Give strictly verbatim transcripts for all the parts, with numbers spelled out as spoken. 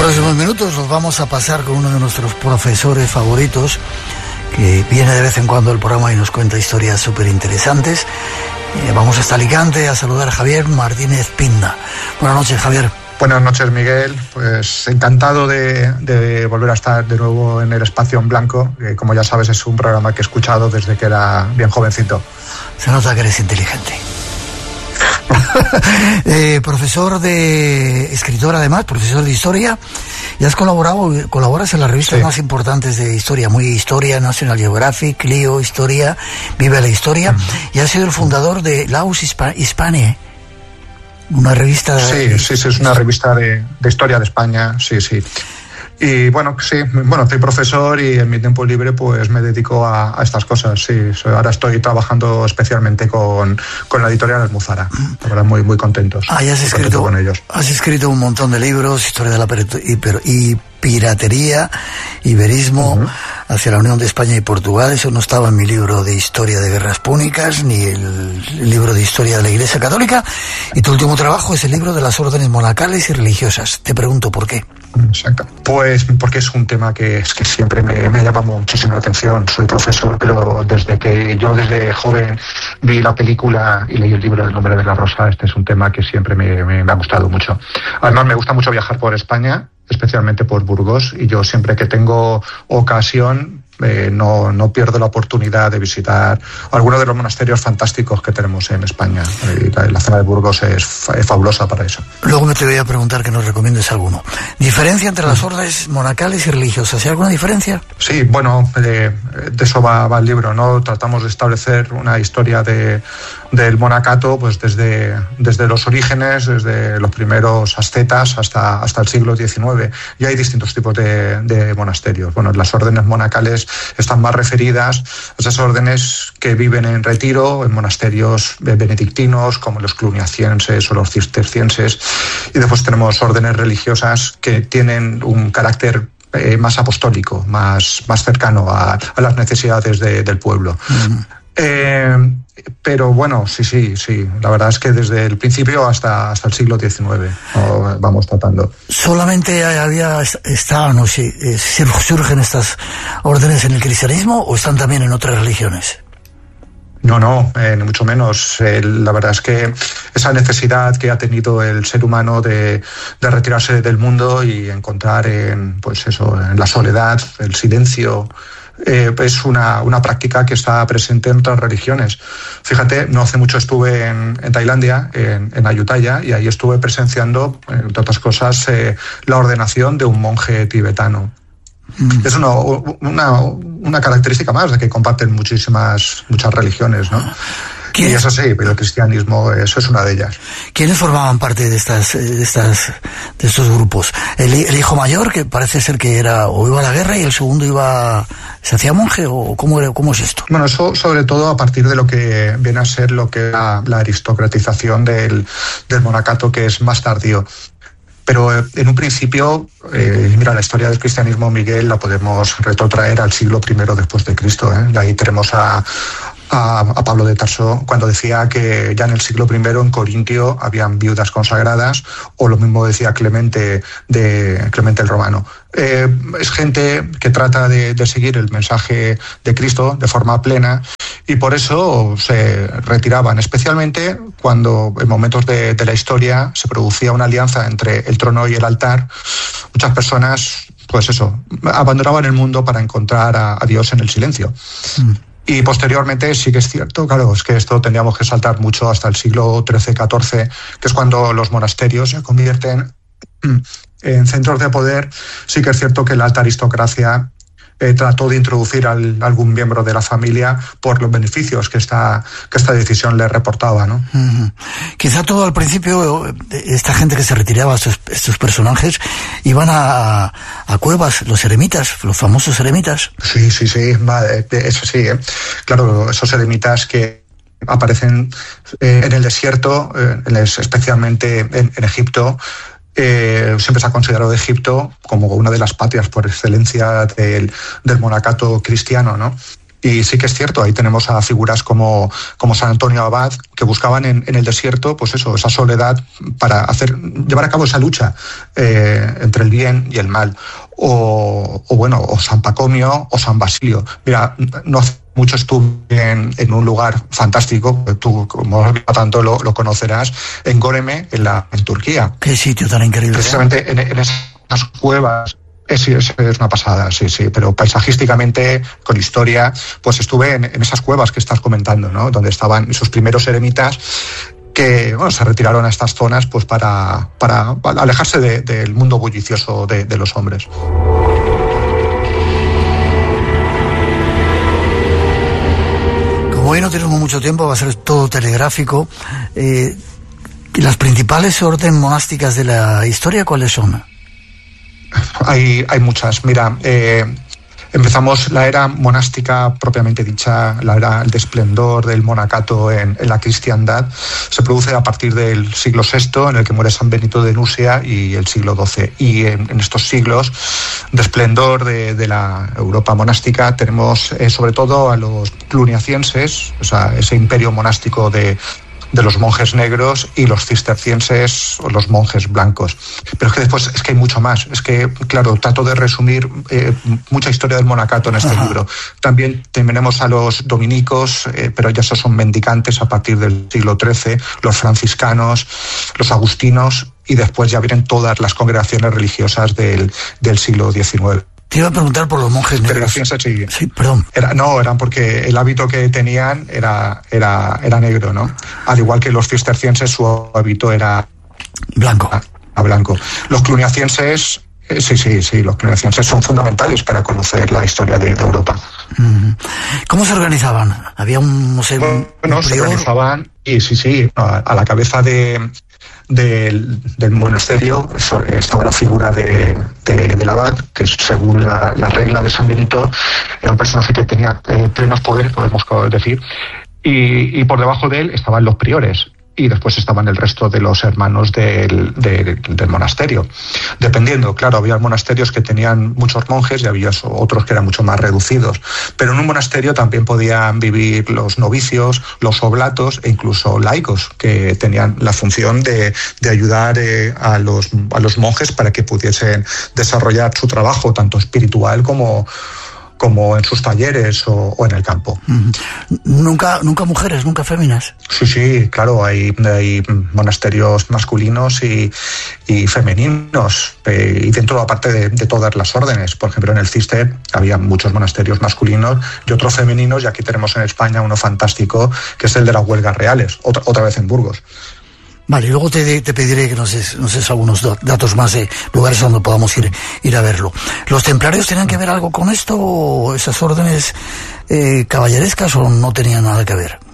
próximos minutos los vamos a pasar con uno de nuestros profesores favoritos, que viene de vez en cuando al programa y nos cuenta historias súper interesantes. Eh, vamos hasta Alicante a saludar a Javier Martínez Pinda. Buenas noches, Javier. Buenas noches, Miguel. Pues encantado de, de volver a estar de nuevo en el Espacio en Blanco, que como ya sabes es un programa que he escuchado desde que era bien jovencito. Se nota que eres inteligente. eh, profesor de escritor, además, profesor de historia, y has colaborado, colaboras en las revistas sí. más importantes de historia, muy Historia, National Geographic, Clio, Historia, Vive la Historia, mm. y has sido el fundador de Laus Hispa- Hispaniae, una revista... Sí, sí, sí, es una revista de, de historia de España, sí, sí. Y bueno, sí, bueno, soy profesor y en mi tiempo libre pues me dedico a, a estas cosas, sí. Ahora estoy trabajando especialmente con, con la editorial Almuzara, la verdad muy, muy contentos. Ah, ya has escrito, con ellos. Has escrito un montón de libros, historia de la hiper, y piratería, iberismo, uh-huh. hacia la Unión de España y Portugal. Eso no estaba en mi libro de historia de guerras púnicas, ni el, el libro de historia de la Iglesia Católica. Y tu último trabajo es el libro de las órdenes monacales y religiosas. Te pregunto por qué. Exacto. Pues porque es un tema que es que siempre me, me llama muchísimo la atención. Soy profesor, pero desde que yo desde joven vi la película y leí el libro del Nombre de la Rosa, este es un tema que siempre me, me, me ha gustado mucho. Además me gusta mucho viajar por España, especialmente por Burgos, y yo siempre que tengo ocasión eh, no, no pierdo la oportunidad de visitar algunos de los monasterios fantásticos que tenemos en España. Eh, la, la zona de Burgos es, fa, es fabulosa para eso. Luego me te voy a preguntar que nos recomiendes alguno. ¿Diferencia entre las órdenes monacales y religiosas? ¿Hay alguna diferencia? Sí, bueno, eh, de eso va, va el libro, ¿no? Tratamos de establecer una historia de, del monacato, pues desde, desde los orígenes, desde los primeros ascetas hasta, hasta el siglo diecinueve. Y hay distintos tipos de, de monasterios. Bueno, las órdenes monacales están más referidas a esas órdenes que viven en retiro, en monasterios benedictinos, como los cluniacienses o los cistercienses. Y después tenemos órdenes religiosas que tienen un carácter eh, más apostólico, más, más cercano a, a las necesidades de, del pueblo. Mm. Eh, pero bueno, sí, sí, sí. La verdad es que desde el principio hasta, hasta el siglo diecinueve ¿no? Vamos tratando. ¿Solamente había, estaban o si, eh, surgen estas órdenes en el cristianismo o están también en otras religiones? No, no, eh, ni mucho menos. Eh, la verdad es que esa necesidad que ha tenido el ser humano de, de retirarse del mundo y encontrar en, pues eso, en la soledad, el silencio, Eh, es una, una práctica que está presente en otras religiones. Fíjate, no hace mucho estuve en, en Tailandia, en, en Ayutthaya, y ahí estuve presenciando, entre otras cosas, eh, la ordenación de un monje tibetano. Mm. Es una, una, una característica más de que comparten muchísimas, muchas religiones, ¿no? Y eso sí, pero el cristianismo, eso es una de ellas. ¿Quiénes formaban parte de estas, de estas, de estos grupos? El, el hijo mayor, que parece ser que era o iba a la guerra, y el segundo iba, ¿se hacía monje o cómo era, cómo es esto? Bueno, eso sobre todo a partir de lo que viene a ser lo que era la aristocratización del, del monacato, que es más tardío. Pero en un principio, eh, mira, la historia del cristianismo, Miguel, la podemos retrotraer al siglo primero después de Cristo, ¿eh? Ahí tenemos a A, a Pablo de Tarso cuando decía que ya en el siglo primero en Corintio habían viudas consagradas, o lo mismo decía Clemente de Clemente el Romano. Eh, es gente que trata de, de seguir el mensaje de Cristo de forma plena, y por eso se retiraban, especialmente cuando en momentos de, de la historia se producía una alianza entre el trono y el altar. Muchas personas, pues eso, abandonaban el mundo para encontrar a, a Dios en el silencio. Mm. Y posteriormente sí que es cierto, claro, es que esto tendríamos que saltar mucho hasta el siglo trece catorce, que es cuando los monasterios se convierten en centros de poder. Sí que es cierto que la alta aristocracia eh, trató de introducir a algún miembro de la familia por los beneficios que esta, que esta decisión le reportaba, ¿no? Uh-huh. Quizá todo al principio, esta gente que se retiraba, estos, estos personajes, iban a, a cuevas, los eremitas, los famosos eremitas. Sí, sí, sí, vale, eso sí, ¿eh? Claro, esos eremitas que aparecen eh, en el desierto, eh, especialmente en, en Egipto. Eh, siempre se ha considerado Egipto como una de las patrias por excelencia del, del monacato cristiano, ¿no? Y sí que es cierto, ahí tenemos a figuras como, como San Antonio Abad, que buscaban en, en el desierto, pues eso, esa soledad para hacer, llevar a cabo esa lucha eh, entre el bien y el mal. O, o bueno, o San Pacomio o San Basilio. Mira, no hace mucho estuve en, en un lugar fantástico, tú como tanto lo, lo conocerás, en Göreme, en, la, en Turquía. Qué sitio tan increíble. Precisamente en, en esas cuevas. Es, es, es una pasada, sí, sí, pero paisajísticamente, con historia, pues estuve en, en esas cuevas que estás comentando, ¿no? Donde estaban esos primeros eremitas que, bueno, se retiraron a estas zonas pues para, para alejarse de, del mundo bullicioso de, de los hombres. Como hoy no tenemos mucho tiempo, va a ser todo telegráfico. Eh, ¿Las principales órdenes monásticas de la historia cuáles son? Hay, hay muchas. Mira, eh, empezamos la era monástica propiamente dicha, la era de esplendor del monacato en, en la cristiandad. Se produce a partir del siglo sexto, en el que muere San Benito de Nursia, y el siglo doce. Y en, en estos siglos de esplendor de, de la Europa monástica tenemos eh, sobre todo a los cluniacienses, o sea, ese imperio monástico de de los monjes negros, y los cistercienses o los monjes blancos. Pero es que después es que hay mucho más. Es que, claro, trato de resumir eh, mucha historia del monacato en este Ajá. libro. También tenemos a los dominicos, eh, pero ya esos son mendicantes a partir del siglo trece, los franciscanos, los agustinos, y después ya vienen todas las congregaciones religiosas del, del siglo diecinueve. Te iba a preguntar por los monjes negros. Sí, sí, perdón. Era, no, eran porque el hábito que tenían era, era, era negro, ¿no? Al igual que los cistercienses, su hábito era blanco. A, a blanco. Los cluniacienses, eh, sí, sí, sí, los cluniacienses son fundamentales para conocer la historia de, de Europa. ¿Cómo se organizaban? Había un, no sé, bueno, un se organizaban, y sí, sí, a, a la cabeza de Del, del monasterio estaba la figura de, de, del abad, que según la, la regla de San Benito era un personaje que tenía eh, plenos poderes, podemos decir, y, y por debajo de él estaban los priores, y después estaban el resto de los hermanos del, del, del monasterio. Dependiendo, claro, había monasterios que tenían muchos monjes y había otros que eran mucho más reducidos. Pero en un monasterio también podían vivir los novicios, los oblatos e incluso laicos, que tenían la función de, de ayudar eh, a, los, a los monjes para que pudiesen desarrollar su trabajo, tanto espiritual como como en sus talleres o, o en el campo. ¿Nunca, nunca mujeres, nunca féminas? Sí, sí, claro, hay, hay monasterios masculinos y, y femeninos, eh, y dentro aparte de, de todas las órdenes. Por ejemplo, en el Cister había muchos monasterios masculinos y otros femeninos, y aquí tenemos en España uno fantástico, que es el de las Huelgas Reales, otra, otra vez en Burgos. Vale, y luego te, te pediré que nos des, nos des algunos datos más de lugares donde podamos ir, ir a verlo. ¿Los templarios tenían que ver algo con esto, o esas órdenes eh, caballerescas, o no tenían nada que ver?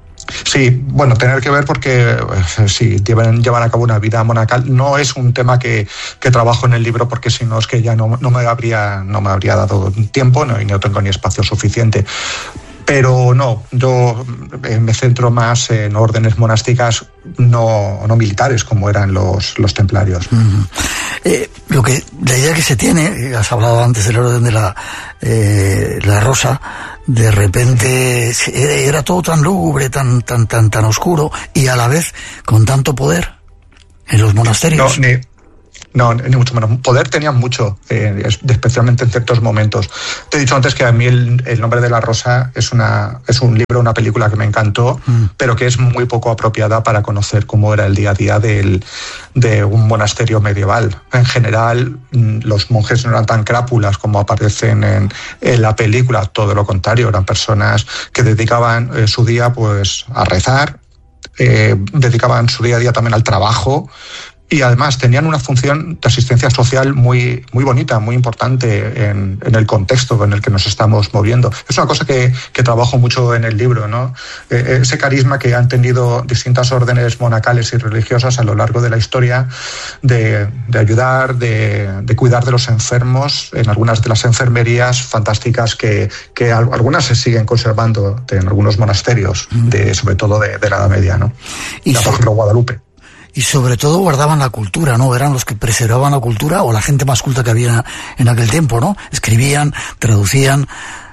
Sí, bueno, tener que ver porque eh, sí, llevan, llevan a cabo una vida monacal. No es un tema que, que trabajo en el libro, porque si no es que ya no, no, me, habría, no me habría dado tiempo, no, y no tengo ni espacio suficiente. Pero no, yo me centro más en órdenes monásticas no, no militares, como eran los, los templarios. Uh-huh. Eh, lo que, la idea que se tiene, has hablado antes del orden de la, eh, la rosa, de repente era todo tan lúgubre, tan, tan, tan, tan oscuro, y a la vez con tanto poder en los monasterios. No, ni... No, ni mucho menos. Poder tenían mucho, eh, especialmente en ciertos momentos. Te he dicho antes que a mí el, el nombre de la rosa es una es un libro, una película que me encantó, mm. pero que es muy poco apropiada para conocer cómo era el día a día del, de un monasterio medieval. En general, los monjes no eran tan crápulas como aparecen en, en la película, todo lo contrario, eran personas que dedicaban eh, su día pues a rezar, eh, dedicaban su día a día también al trabajo. Y además tenían una función de asistencia social muy, muy bonita, muy importante en, en el contexto en el que nos estamos moviendo. Es una cosa que, que trabajo mucho en el libro, ¿no? Eh, ese carisma que han tenido distintas órdenes monacales y religiosas a lo largo de la historia, de, de ayudar, de, de cuidar de los enfermos en algunas de las enfermerías fantásticas que, que algunas se siguen conservando en algunos monasterios, de, sobre todo de, de la Edad Media, ¿no? Y por ejemplo, Guadalupe. Y sobre todo guardaban la cultura, ¿no? Eran los que preservaban la cultura, o la gente más culta que había en aquel tiempo, ¿no? Escribían, traducían.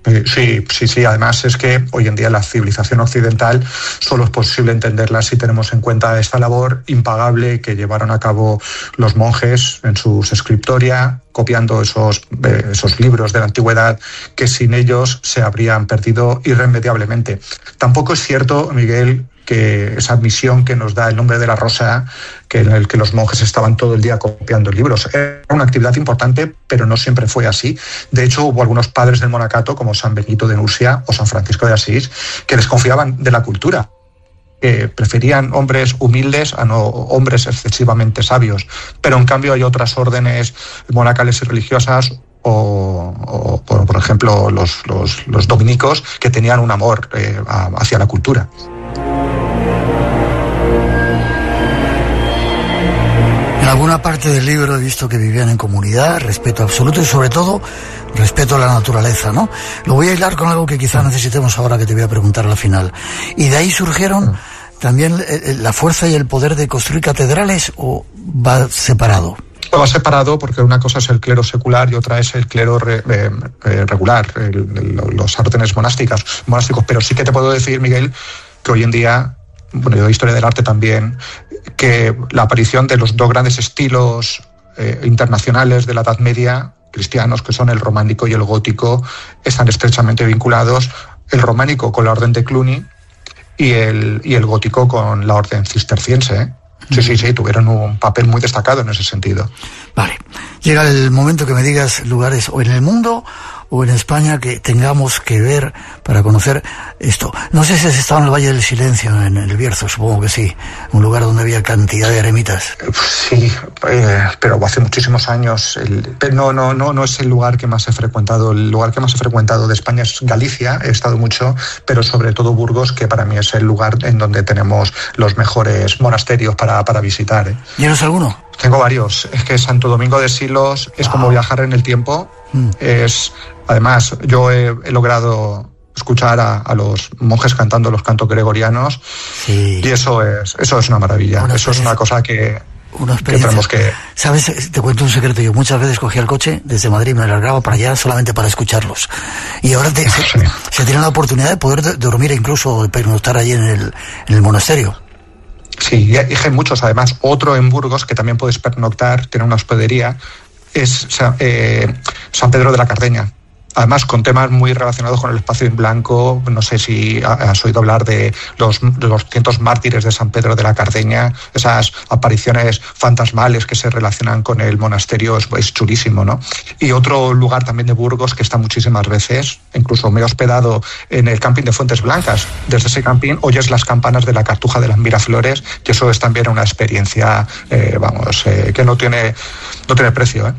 Sí, sí, sí. Además es que hoy en día la civilización occidental solo es posible entenderla si tenemos en cuenta esta labor impagable que llevaron a cabo los monjes en sus scriptoria, copiando esos, esos libros de la antigüedad que sin ellos se habrían perdido irremediablemente. Tampoco es cierto, Miguel, que esa misión que nos da el nombre de la rosa, que en el que los monjes estaban todo el día copiando libros. Era una actividad importante, pero no siempre fue así. De hecho, hubo algunos padres del monacato, como San Benito de Nursia o San Francisco de Asís, que desconfiaban de la cultura, que preferían hombres humildes a no hombres excesivamente sabios. Pero en cambio hay otras órdenes monacales y religiosas, o, o por, por ejemplo los, los, los dominicos, que tenían un amor eh, hacia la cultura. En alguna parte del libro he visto que vivían en comunidad, respeto absoluto y sobre todo respeto a la naturaleza, ¿no? Lo voy a hilar con algo que quizá necesitemos ahora, que te voy a preguntar al final. ¿Y de ahí surgieron también la fuerza y el poder de construir catedrales, o va separado? Va separado, porque una cosa es el clero secular y otra es el clero re, eh, eh, regular, el, el, los órdenes monásticas, monásticos. Pero sí que te puedo decir, Miguel, que hoy en día, bueno, yo de historia del arte también, que la aparición de los dos grandes estilos eh, internacionales de la Edad Media, cristianos, que son el románico y el gótico, están estrechamente vinculados. El románico con la orden de Cluny y el, y el gótico con la orden cisterciense, ¿eh? Sí, sí, sí, tuvieron un papel muy destacado en ese sentido. Vale, llega el momento que me digas lugares o en el mundo o en España que tengamos que ver para conocer esto. No sé si has estado en el Valle del Silencio, en el Bierzo, supongo que sí, un lugar donde había cantidad de eremitas. Sí, eh, pero hace muchísimos años. El, pero no, no, no, no es el lugar que más he frecuentado. El lugar que más he frecuentado de España es Galicia, he estado mucho, pero sobre todo Burgos, que para mí es el lugar en donde tenemos los mejores monasterios para, para visitar. ¿eh? ¿Tienes alguno? Tengo varios. Es que Santo Domingo de Silos es wow. como viajar en el tiempo. Mm. Es, además, yo he, he logrado escuchar a, a los monjes cantando los cantos gregorianos, sí. y eso es, eso es una maravilla. Una eso es una cosa que, una que tenemos que... ¿Sabes? Te cuento un secreto. Yo muchas veces cogía el coche desde Madrid, me largaba para allá solamente para escucharlos. Y ahora te, se, sí. se tiene la oportunidad de poder dormir e incluso pernoctar allí en el, en el monasterio. Sí, y hay muchos. Además, otro en Burgos que también puedes pernoctar, tiene una hospedería, es eh, San Pedro de la Cardeña. Además, con temas muy relacionados con el espacio en blanco. No sé si has oído hablar de los, de los cientos mártires de San Pedro de la Cardeña, esas apariciones fantasmales que se relacionan con el monasterio, es, es chulísimo, ¿no? Y otro lugar también de Burgos que está muchísimas veces, incluso me he hospedado en el camping de Fuentes Blancas. Desde ese camping oyes las campanas de la Cartuja de las Miraflores, y eso es también una experiencia, eh, vamos, eh, que no tiene, no tiene precio, ¿eh?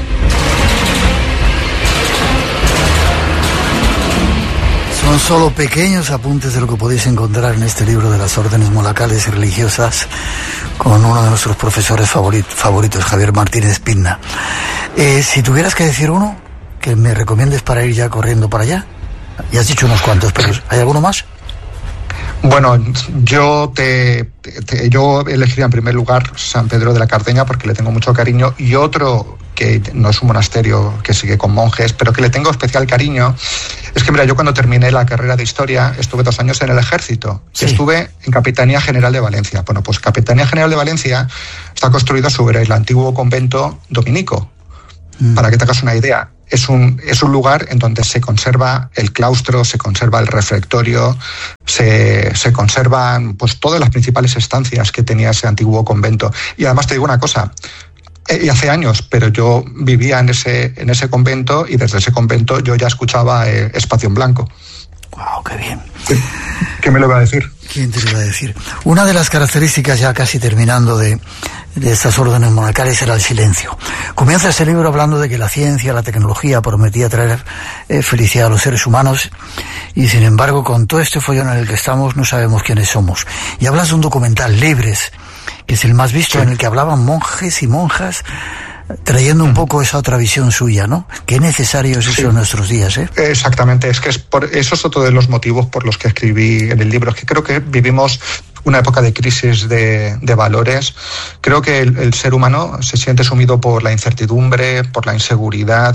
Son solo pequeños apuntes de lo que podéis encontrar en este libro de las órdenes monacales y religiosas con uno de nuestros profesores favorit- favoritos, Javier Martínez Pina. Eh, si tuvieras que decir uno que me recomiendes para ir ya corriendo para allá, ya has dicho unos cuantos, pero ¿hay alguno más? Bueno, yo te, te yo elegiría en primer lugar San Pedro de la Cardeña porque le tengo mucho cariño, y otro que no es un monasterio que sigue con monjes, pero que le tengo especial cariño, es que mira, yo cuando terminé la carrera de historia estuve dos años en el ejército, sí. estuve en Capitanía General de Valencia. Bueno, pues Capitanía General de Valencia está construida sobre el antiguo convento dominico. Mm. Para que te hagas una idea, es un, es un lugar en donde se conserva el claustro, se conserva el refectorio, se, se conservan pues todas las principales estancias que tenía ese antiguo convento. Y además te digo una cosa, y hace años, pero yo vivía en ese, en ese convento, y desde ese convento yo ya escuchaba eh, Espacio en Blanco. ¡Wow, qué bien! ¿Qué, qué me lo iba a decir? ¿Quién te lo iba a decir? Una de las características, ya casi terminando, de, de estas órdenes monacales era el silencio. Comienza este libro hablando de que la ciencia, la tecnología prometía traer eh, felicidad a los seres humanos, y sin embargo, con todo este follón en el que estamos, no sabemos quiénes somos. Y hablas de un documental, Libres, que es el más visto, sí. en el que hablaban monjes y monjas, trayendo un poco esa otra visión suya, ¿no? Qué necesario es eso sí. en nuestros días, ¿eh? Exactamente, es que es por, eso es otro de los motivos por los que escribí en el libro, es que creo que vivimos una época de crisis de, de valores. Creo que el, el ser humano se siente sumido por la incertidumbre, por la inseguridad.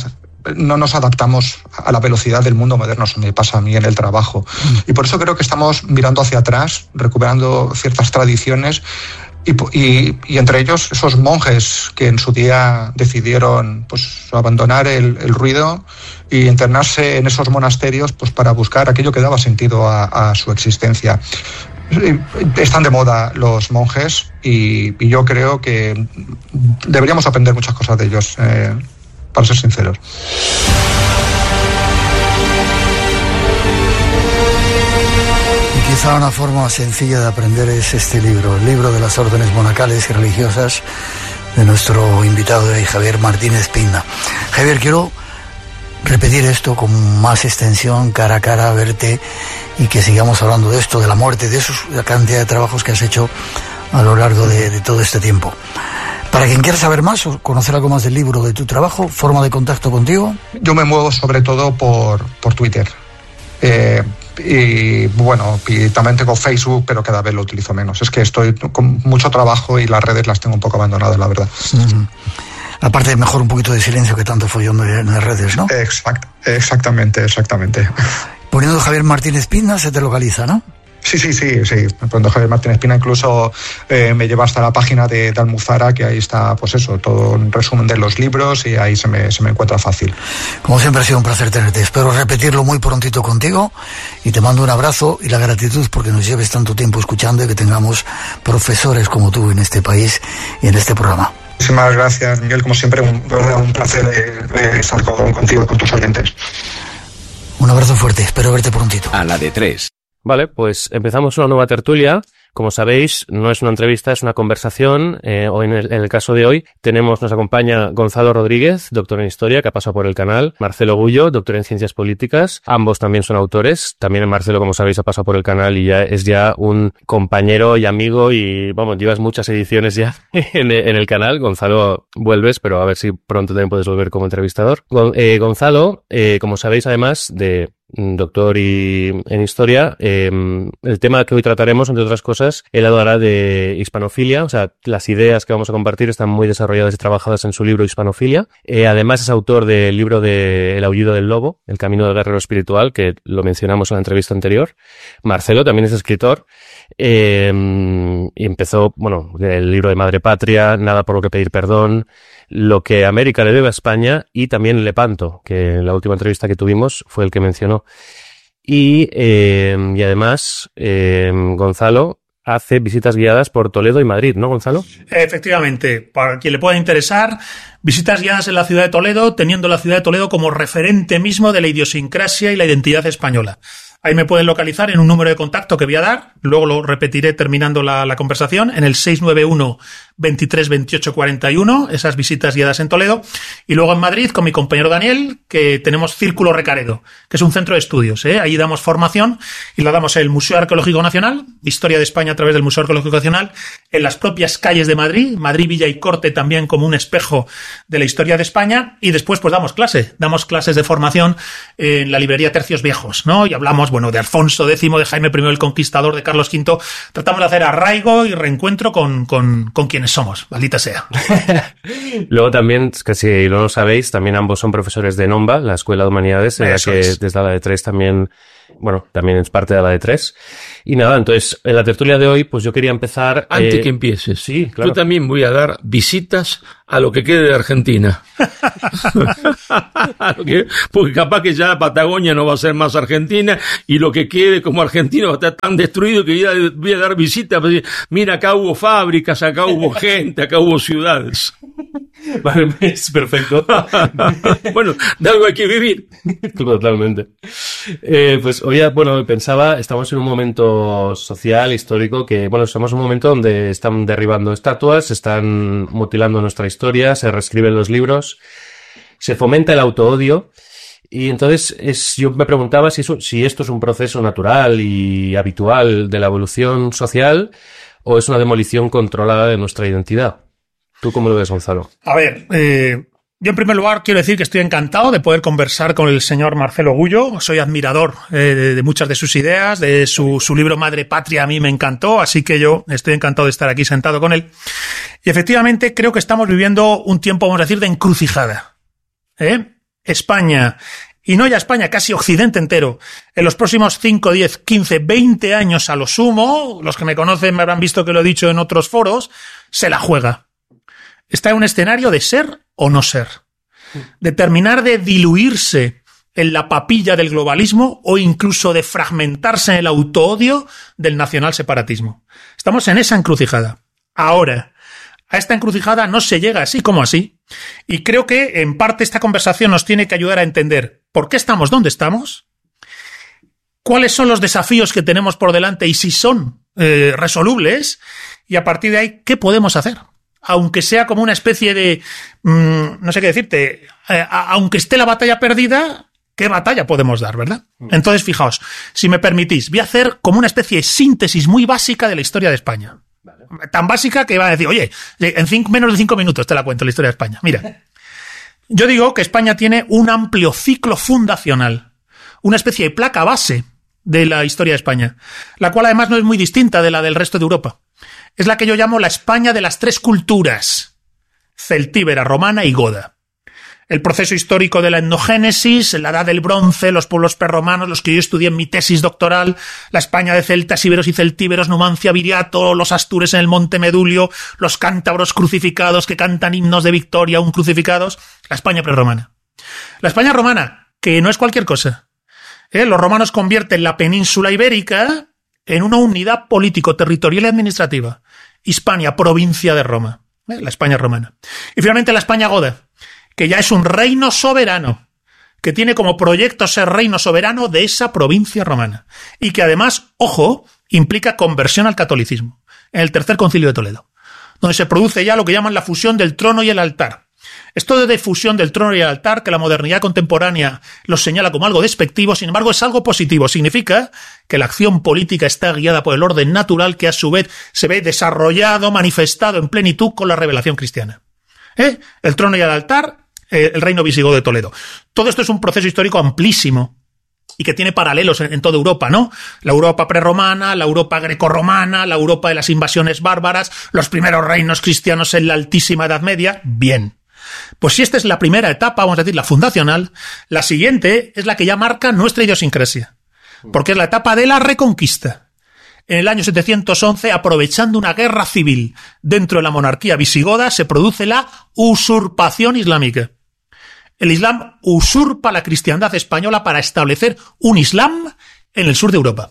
no nos adaptamos a la velocidad del mundo moderno. Eso me pasa a mí en el trabajo. Y por eso creo que estamos mirando hacia atrás, recuperando ciertas tradiciones. Y, y, y entre ellos esos monjes que en su día decidieron pues, abandonar el, el ruido y internarse en esos monasterios pues, para buscar aquello que daba sentido a, a su existencia. Están de moda los monjes y, y yo creo que deberíamos aprender muchas cosas de ellos, eh, para ser sinceros. Quizá una forma sencilla de aprender es este libro, el libro de las órdenes monacales y religiosas de nuestro invitado de hoy, Javier Martínez Pinna. Javier, quiero repetir esto con más extensión, cara a cara, verte y que sigamos hablando de esto, de la muerte, de esos, la cantidad de trabajos que has hecho a lo largo de, de todo este tiempo. Para quien quiera saber más o conocer algo más del libro, de tu trabajo, forma de contacto contigo. Yo me muevo sobre todo por, por Twitter. Eh, y bueno, y también tengo Facebook, pero cada vez lo utilizo menos. Es que estoy con mucho trabajo y las redes las tengo un poco abandonadas, la verdad. Uh-huh. Aparte, mejor un poquito de silencio que tanto follón en las redes, ¿no? Exact, exactamente, exactamente. Poniendo Javier Martínez Pinna se te localiza, ¿no? Sí, sí, sí, sí. Poniendo Javier Martínez Pinna incluso eh, me lleva hasta la página de, de Almuzara, que ahí está, pues eso, todo un resumen de los libros y ahí se me, se me encuentra fácil. Como siempre ha sido un placer tenerte. Espero repetirlo muy prontito contigo y te mando un abrazo y la gratitud porque nos lleves tanto tiempo escuchando y que tengamos profesores como tú en este país y en este programa. Muchísimas gracias, Miguel. Como siempre, un, un placer de, de estar con, contigo y con tus oyentes. Un abrazo fuerte. Espero verte prontito. A la de tres. Vale, pues empezamos una nueva tertulia. Como sabéis, no es una entrevista, es una conversación. Eh, hoy, en el, en el caso de hoy, tenemos, nos acompaña Gonzalo Rodríguez, doctor en Historia, que ha pasado por el canal. Marcelo Gullo, doctor en Ciencias Políticas. Ambos también son autores. También Marcelo, como sabéis, ha pasado por el canal y ya es ya un compañero y amigo y, vamos, llevas muchas ediciones ya en, en el canal. Gonzalo, vuelves, pero a ver si pronto también puedes volver como entrevistador. Gon, eh, Gonzalo, eh, como sabéis, además de doctor y en historia, eh, el tema que hoy trataremos, entre otras cosas, él hablará de hispanofilia, o sea, las ideas que vamos a compartir están muy desarrolladas y trabajadas en su libro Hispanofilia. Eh, además es autor del libro de El aullido del lobo, El camino del guerrero espiritual, que lo mencionamos en la entrevista anterior. Marcelo también es escritor, eh, y empezó, bueno, el libro de Madre Patria, Nada por lo que pedir perdón, Lo que América le debe a España y también Lepanto, que en la última entrevista que tuvimos fue el que mencionó. Y, eh, y además, eh, Gonzalo hace visitas guiadas por Toledo y Madrid, ¿no, Gonzalo? Efectivamente, para quien le pueda interesar, visitas guiadas en la ciudad de Toledo, teniendo la ciudad de Toledo como referente mismo de la idiosincrasia y la identidad española. Ahí me pueden localizar en un número de contacto que voy a dar, luego lo repetiré terminando la, la conversación, en el seis nueve uno, veintitrés, veintiocho, cuarenta y uno, esas visitas guiadas en Toledo, y luego en Madrid con mi compañero Daniel, que tenemos Círculo Recaredo, que es un centro de estudios, ¿eh? Ahí damos formación y la damos en el Museo Arqueológico Nacional, Historia de España a través del Museo Arqueológico Nacional, en las propias calles de Madrid, Madrid, Villa y Corte también como un espejo de la historia de España, y después pues damos clase, damos clases de formación en la librería Tercios Viejos, ¿no? Y hablamos, bueno, de Alfonso X, de Jaime primero el Conquistador, de Carlos quinto, tratamos de hacer arraigo y reencuentro con, con, con quienes somos, maldita sea. Luego también, que si no lo sabéis, también ambos son profesores de NOMBA, la Escuela de Humanidades, en la que es. Desde la de tres también, bueno, también es parte de la de tres. Y nada, entonces, en la tertulia de hoy, pues yo quería empezar... Antes eh, que empieces, sí, claro. Yo también voy a dar visitas a lo que quede de Argentina. Porque capaz que ya Patagonia no va a ser más Argentina y lo que quede como Argentina va a estar tan destruido que voy a, voy a dar visitas. Mira, acá hubo fábricas, acá hubo gente, acá hubo ciudades. Vale, es perfecto. Bueno, de algo hay que vivir. Totalmente. Eh, pues hoy, bueno, pensaba, estamos en un momento social, histórico, que, bueno, estamos en un momento donde están derribando estatuas, se están mutilando nuestra historia, se reescriben los libros, se fomenta el autoodio. Y entonces es, yo me preguntaba si, eso, si esto es un proceso natural y habitual de la evolución social o es una demolición controlada de nuestra identidad. ¿Tú cómo lo ves, Gonzalo? A ver, eh, yo en primer lugar quiero decir que estoy encantado de poder conversar con el señor Marcelo Gullo. Soy admirador eh, de, de muchas de sus ideas, de su, su libro Madre Patria a mí me encantó, así que yo estoy encantado de estar aquí sentado con él. Y efectivamente creo que estamos viviendo un tiempo, vamos a decir, de encrucijada. ¿Eh? España, y no ya España, casi Occidente entero, en los próximos cinco, diez, quince, veinte años a lo sumo, los que me conocen me habrán visto que lo he dicho en otros foros, se la juega. Está en un escenario de ser o no ser, de terminar de diluirse en la papilla del globalismo o incluso de fragmentarse en el autoodio del nacional-separatismo. Estamos en esa encrucijada. Ahora, a esta encrucijada no se llega así como así, y creo que en parte esta conversación nos tiene que ayudar a entender por qué estamos donde estamos, cuáles son los desafíos que tenemos por delante y si son eh, resolubles, y a partir de ahí, ¿qué podemos hacer? Aunque sea como una especie de, mmm, no sé qué decirte, eh, aunque esté la batalla perdida, ¿qué batalla podemos dar, verdad? Entonces, fijaos, si me permitís, voy a hacer como una especie de síntesis muy básica de la historia de España. Vale. Tan básica que va a decir, oye, en cinco, menos de cinco minutos te la cuento la historia de España. Mira, yo digo que España tiene un amplio ciclo fundacional, una especie de placa base de la historia de España, la cual además no es muy distinta de la del resto de Europa. Es la que yo llamo la España de las tres culturas, celtíbera, romana y goda. El proceso histórico de la etnogénesis, la edad del bronce, los pueblos prerromanos, los que yo estudié en mi tesis doctoral, la España de celtas, íberos y celtíberos, Numancia, Viriato, los astures en el Monte Medulio, los cántabros crucificados que cantan himnos de victoria aún crucificados, la España prerromana. La España romana, que no es cualquier cosa. ¿Eh? Los romanos convierten la península ibérica en una unidad político-territorial y administrativa. Hispania, provincia de Roma. ¿Eh? La España romana. Y finalmente la España goda, que ya es un reino soberano, que tiene como proyecto ser reino soberano de esa provincia romana. Y que además, ojo, implica conversión al catolicismo, en el Tercer Concilio de Toledo, donde se produce ya lo que llaman la fusión del trono y el altar. Esto de fusión del trono y el altar, que la modernidad contemporánea los señala como algo despectivo, sin embargo es algo positivo. Significa que la acción política está guiada por el orden natural que a su vez se ve desarrollado, manifestado en plenitud con la revelación cristiana. ¿Eh? El trono y el altar, eh, el reino visigodo de Toledo. Todo esto es un proceso histórico amplísimo y que tiene paralelos en, en toda Europa, ¿no? La Europa prerromana, la Europa grecorromana, la Europa de las invasiones bárbaras, los primeros reinos cristianos en la altísima Edad Media. Bien. Pues si esta es la primera etapa, vamos a decir, la fundacional, la siguiente es la que ya marca nuestra idiosincrasia, porque es la etapa de la Reconquista. En el año setecientos once, aprovechando una guerra civil dentro de la monarquía visigoda, se produce la usurpación islámica. El Islam usurpa la cristiandad española para establecer un Islam en el sur de Europa.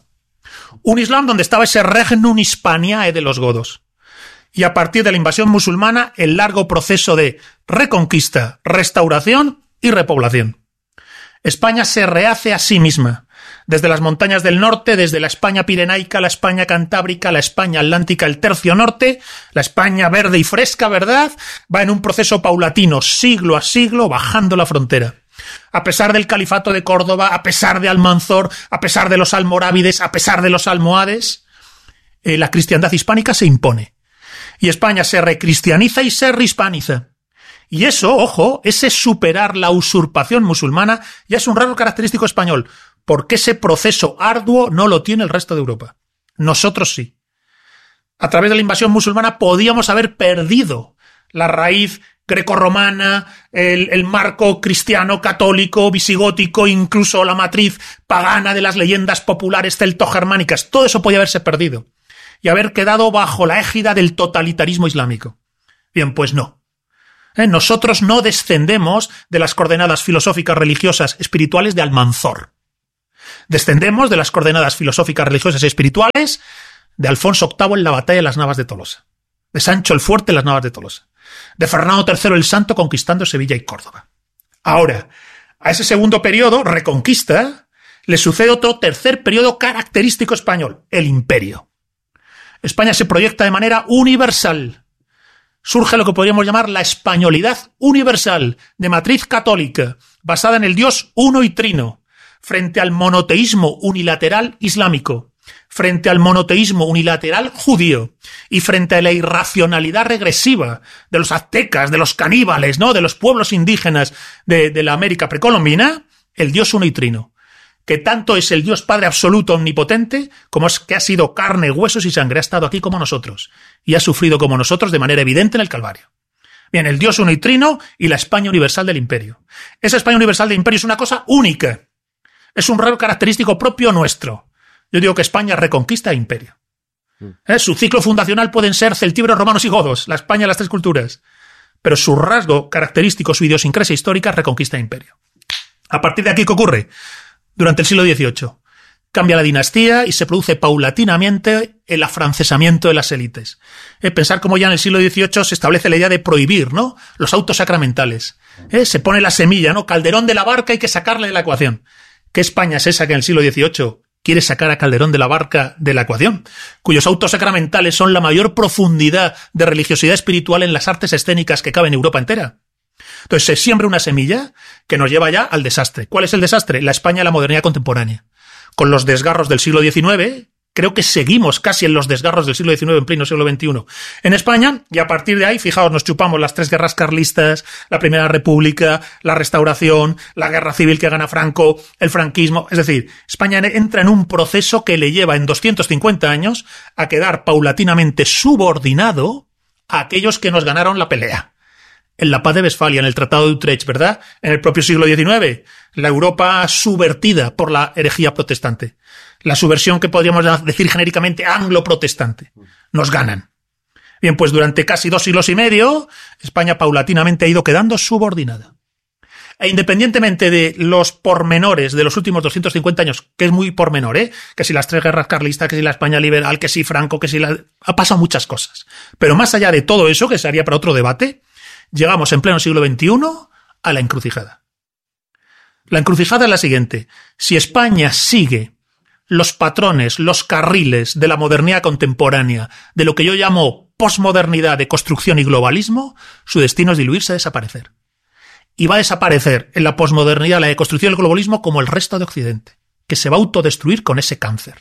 Un Islam donde estaba ese regnum Hispaniae de los godos. Y a partir de la invasión musulmana, el largo proceso de reconquista, restauración y repoblación. España se rehace a sí misma, desde las montañas del norte, desde la España pirenaica, la España cantábrica, la España atlántica, el tercio norte, la España verde y fresca, ¿verdad? Va en un proceso paulatino, siglo a siglo, bajando la frontera. A pesar del califato de Córdoba, a pesar de Almanzor, a pesar de los almorávides, a pesar de los almohades, eh, la cristiandad hispánica se impone. Y España se recristianiza y se rehispaniza. Y eso, ojo, ese superar la usurpación musulmana ya es un rasgo característico español, porque ese proceso arduo no lo tiene el resto de Europa. Nosotros sí. A través de la invasión musulmana podíamos haber perdido la raíz grecorromana, el, el marco cristiano, católico, visigótico, incluso la matriz pagana de las leyendas populares celtogermánicas. Todo eso podía haberse perdido y haber quedado bajo la égida del totalitarismo islámico. Bien, pues no. ¿Eh? Nosotros no descendemos de las coordenadas filosóficas, religiosas, espirituales de Almanzor. Descendemos de las coordenadas filosóficas, religiosas y espirituales de Alfonso octavo en la batalla de las Navas de Tolosa, de Sancho el Fuerte en las Navas de Tolosa, de Fernando tercero el Santo conquistando Sevilla y Córdoba. Ahora, a ese segundo periodo, reconquista, le sucede otro tercer periodo característico español, el imperio. España se proyecta de manera universal. Surge lo que podríamos llamar la españolidad universal, de matriz católica, basada en el Dios uno y trino, frente al monoteísmo unilateral islámico, frente al monoteísmo unilateral judío y frente a la irracionalidad regresiva de los aztecas, de los caníbales, ¿no?, de los pueblos indígenas de, de la América precolombina, el Dios uno y trino, que tanto es el Dios Padre absoluto omnipotente como es que ha sido carne, huesos y sangre, ha estado aquí como nosotros y ha sufrido como nosotros de manera evidente en el Calvario. Bien, el Dios uno y trino y la España universal del imperio. Esa España universal de imperio es una cosa única. Es un rasgo característico propio nuestro. Yo digo que España reconquista e imperio. ¿Eh? Su ciclo fundacional pueden ser celtíberos, romanos y godos, la España de las tres culturas. Pero su rasgo característico, su idiosincrasia histórica, reconquista e imperio. A partir de aquí, ¿qué ocurre? Durante el siglo dieciocho. Cambia la dinastía y se produce paulatinamente el afrancesamiento de las élites. Eh, pensar cómo ya en el siglo dieciocho se establece la idea de prohibir, ¿no?, los autos sacramentales. Eh, se pone la semilla, ¿no? Calderón de la Barca hay que sacarle de la ecuación. ¿Qué España es esa que en el siglo dieciocho quiere sacar a Calderón de la Barca de la ecuación? Cuyos autos sacramentales son la mayor profundidad de religiosidad espiritual en las artes escénicas que cabe en Europa entera. Entonces se siembra una semilla que nos lleva ya al desastre. ¿Cuál es el desastre? La España de la modernidad contemporánea. Con los desgarros del siglo diecinueve, creo que seguimos casi en los desgarros del siglo diecinueve en pleno siglo veintiuno en España, y a partir de ahí, fijaos, nos chupamos las tres guerras carlistas, la Primera República, la Restauración, la Guerra Civil que gana Franco, el franquismo. Es decir, España entra en un proceso que le lleva en doscientos cincuenta años a quedar paulatinamente subordinado a aquellos que nos ganaron la pelea. En la paz de Westfalia, en el Tratado de Utrecht, ¿verdad? En el propio siglo diecinueve, la Europa subvertida por la herejía protestante. La subversión que podríamos decir genéricamente anglo-protestante. Nos ganan. Bien, pues durante casi dos siglos y medio, España paulatinamente ha ido quedando subordinada. E independientemente de los pormenores de los últimos doscientos cincuenta años, que es muy pormenor, ¿eh? Que si las tres guerras carlistas, que si la España liberal, que si Franco, que si la... Ha pasado muchas cosas. Pero más allá de todo eso, que sería para otro debate, llegamos en pleno siglo veintiuno a la encrucijada. La encrucijada es la siguiente. Si España sigue los patrones, los carriles de la modernidad contemporánea, de lo que yo llamo posmodernidad de construcción y globalismo, su destino es diluirse, desaparecer. Y va a desaparecer en la posmodernidad, la de construcción y el globalismo, como el resto de Occidente, que se va a autodestruir con ese cáncer.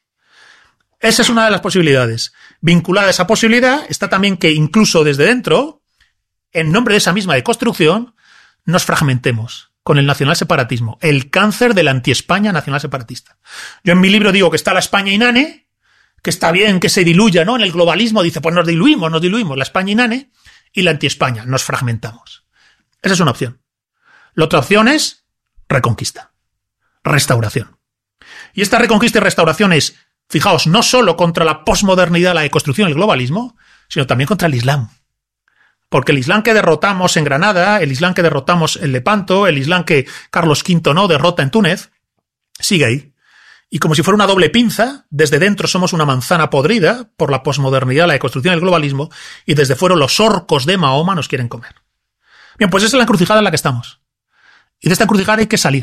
Esa es una de las posibilidades. Vinculada a esa posibilidad está también que incluso desde dentro, en nombre de esa misma deconstrucción, nos fragmentemos con el nacionalseparatismo, el cáncer de la anti-España nacional separatista. Yo en mi libro digo que está la España inane, que está bien que se diluya, ¿no? En el globalismo dice, pues nos diluimos, nos diluimos, la España inane y la anti-España, nos fragmentamos. Esa es una opción. La otra opción es reconquista, restauración. Y esta reconquista y restauración es, fijaos, no solo contra la posmodernidad, la deconstrucción y el globalismo, sino también contra el Islam. Porque el Islam que derrotamos en Granada, el Islam que derrotamos en Lepanto, el Islam que Carlos quinto no derrota en Túnez, sigue ahí. Y como si fuera una doble pinza, desde dentro somos una manzana podrida por la posmodernidad, la deconstrucción y el globalismo, y desde fuera los orcos de Mahoma nos quieren comer. Bien, pues esa es la encrucijada en la que estamos. Y de esta encrucijada hay que salir.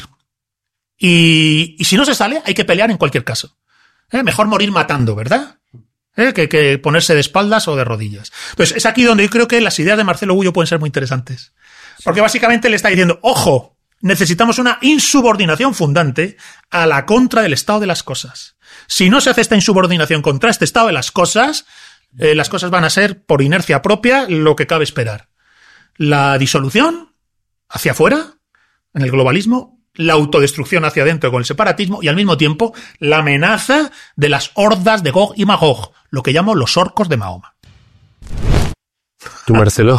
Y, y si no se sale, hay que pelear en cualquier caso. ¿Eh? Mejor morir matando, ¿verdad? ¿Eh? Que, que ponerse de espaldas o de rodillas. Entonces, es aquí donde yo creo que las ideas de Marcelo Gullo pueden ser muy interesantes. Porque básicamente le está diciendo, ojo, necesitamos una insubordinación fundante a la contra del estado de las cosas. Si no se hace esta insubordinación contra este estado de las cosas, eh, las cosas van a ser, por inercia propia, lo que cabe esperar. La disolución hacia afuera, en el globalismo, la autodestrucción hacia adentro con el separatismo y al mismo tiempo la amenaza de las hordas de Gog y Magog, lo que llamo los orcos de Mahoma. Tú, Marcelo,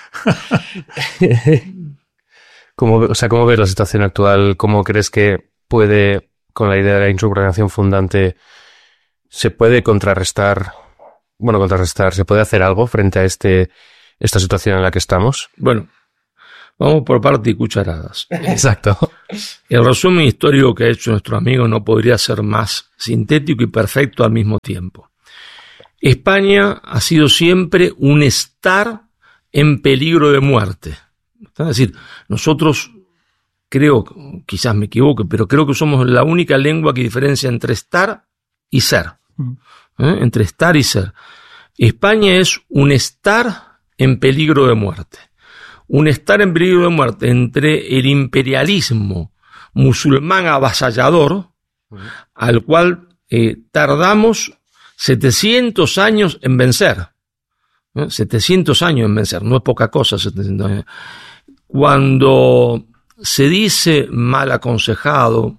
¿cómo, o sea, ¿cómo ves la situación actual? ¿Cómo crees que puede, con la idea de la insubordinación fundante, se puede contrarrestar, bueno, contrarrestar, se puede hacer algo frente a este, esta situación en la que estamos? Bueno, vamos por parte y cucharadas. Exacto. El resumen histórico que ha hecho nuestro amigo no podría ser más sintético y perfecto al mismo tiempo. España ha sido siempre un estar en peligro de muerte. Es decir, nosotros, creo, quizás me equivoque, pero creo que somos la única lengua que diferencia entre estar y ser. ¿Eh? Entre estar y ser. España es un estar en peligro de muerte. Un estar en peligro de muerte entre el imperialismo musulmán avasallador, uh-huh. al cual eh, tardamos setecientos años en vencer. ¿Eh? setecientos años en vencer, no es poca cosa. setecientos años. Cuando se dice mal aconsejado,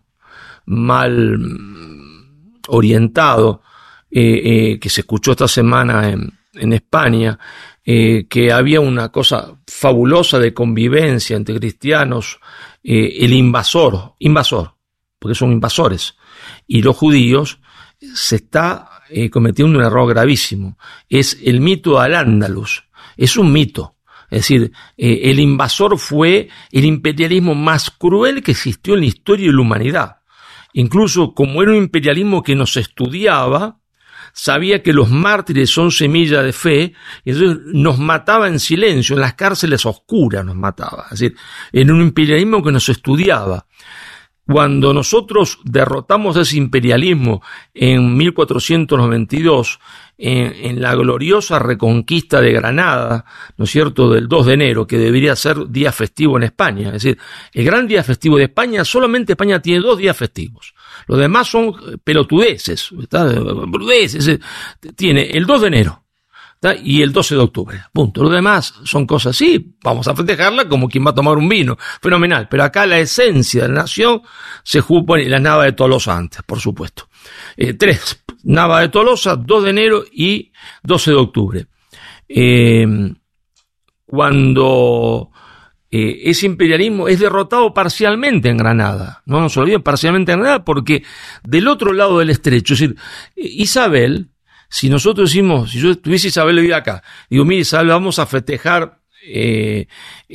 mal orientado, eh, eh, que se escuchó esta semana en, en España, eh, que había una cosa fabulosa de convivencia entre cristianos, eh, el invasor, invasor, porque son invasores, y los judíos, se está eh, cometiendo un error gravísimo. Es el mito al-Ándalus, es un mito. Es decir, eh, el invasor fue el imperialismo más cruel que existió en la historia de la humanidad. Incluso como era un imperialismo que nos estudiaba, sabía que los mártires son semilla de fe, y entonces nos mataba en silencio, en las cárceles oscuras nos mataba. Es decir, en un imperialismo que nos estudiaba. Cuando nosotros derrotamos ese imperialismo en mil cuatrocientos noventa y dos, en, en la gloriosa reconquista de Granada, ¿no es cierto?, del dos de enero, que debería ser día festivo en España. Es decir, el gran día festivo de España, solamente España tiene dos días festivos. Los demás son pelotudeces, ¿está? Brudeces. Tiene el dos de enero. ¿Está? Y el doce de octubre, punto. Los demás son cosas así, vamos a festejarla como quien va a tomar un vino, fenomenal. Pero acá la esencia de la nación se jugó, bueno, y la Nava de Tolosa antes, por supuesto. Eh, tres, Nava de Tolosa, dos de enero y doce de octubre. Eh, cuando eh, ese imperialismo es derrotado parcialmente en Granada, no nos olviden, parcialmente en Granada, porque del otro lado del estrecho, es decir, Isabel, si nosotros decimos, si yo tuviese Isabel hoy acá, digo, mire Isabel, vamos a festejar eh,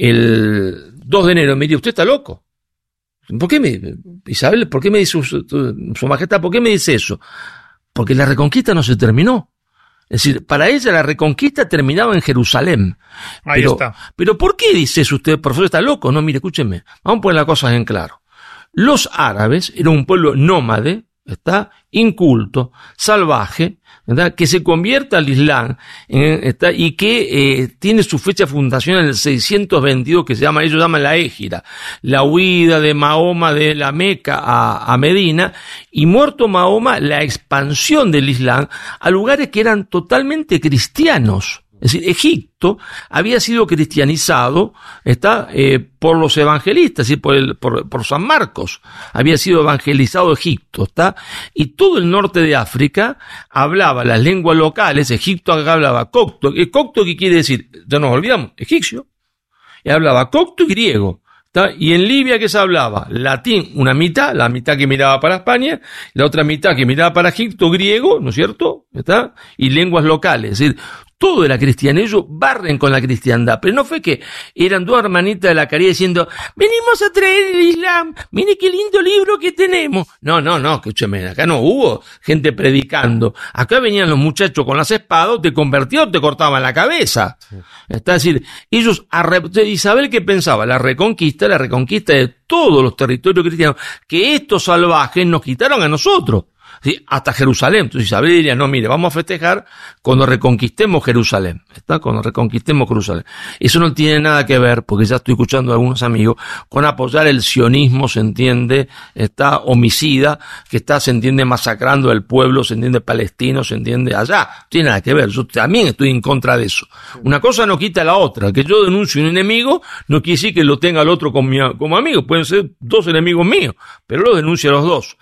el dos de enero, me diría, usted está loco. ¿Por qué me, Isabel, por qué me dice su, su majestad, por qué me dice eso? Porque la reconquista no se terminó. Es decir, para ella la reconquista terminaba en Jerusalén. Ahí pero, está. Pero ¿por qué dice eso usted, profesor, está loco? No, mire, escúcheme, vamos a poner las cosas en claro. Los árabes eran un pueblo nómade, está inculto, salvaje, ¿verdad?, que se convierte al Islam, en, está, y que eh, tiene su fecha de fundación en el seiscientos veintidós, que se llama, ellos llaman la Égira, la huida de Mahoma de la Meca a, a Medina, y muerto Mahoma, la expansión del Islam a lugares que eran totalmente cristianos. Es decir, Egipto había sido cristianizado, está, eh, por los evangelistas, ¿sí? por, el, por, por San Marcos, había sido evangelizado Egipto, está, y todo el norte de África hablaba las lenguas locales. Egipto hablaba copto, copto ¿qué quiere decir? Ya nos olvidamos, egipcio, y hablaba copto y griego. ¿Está? Y en Libia, ¿qué se hablaba? Latín, una mitad, la mitad que miraba para España, la otra mitad que miraba para Egipto, griego, ¿no es cierto? ¿Está? Y lenguas locales, es decir, todo era cristiano, ellos barren con la cristiandad, pero no fue que eran dos hermanitas de la caridad diciendo, venimos a traer el Islam, mire qué lindo libro que tenemos. No, no, no, escúcheme, acá no hubo gente predicando, acá venían los muchachos con las espadas, te convertían, te cortaban la cabeza. Sí. Está, es decir, ellos, Isabel, ¿qué pensaba? La reconquista, la reconquista de todos los territorios cristianos, que estos salvajes nos quitaron a nosotros. Sí, hasta Jerusalén. Entonces Isabel diría, no, mire, vamos a festejar cuando reconquistemos Jerusalén, ¿está? Cuando reconquistemos Jerusalén. Eso no tiene nada que ver, porque ya estoy escuchando a algunos amigos, con apoyar el sionismo, se entiende, está homicida, que está, se entiende, masacrando al pueblo, se entiende palestino, se entiende allá. No tiene nada que ver, yo también estoy en contra de eso. Una cosa no quita la otra, que yo denuncie un enemigo, no quiere decir que lo tenga el otro como, como amigo, pueden ser dos enemigos míos, pero lo denuncio a los dos.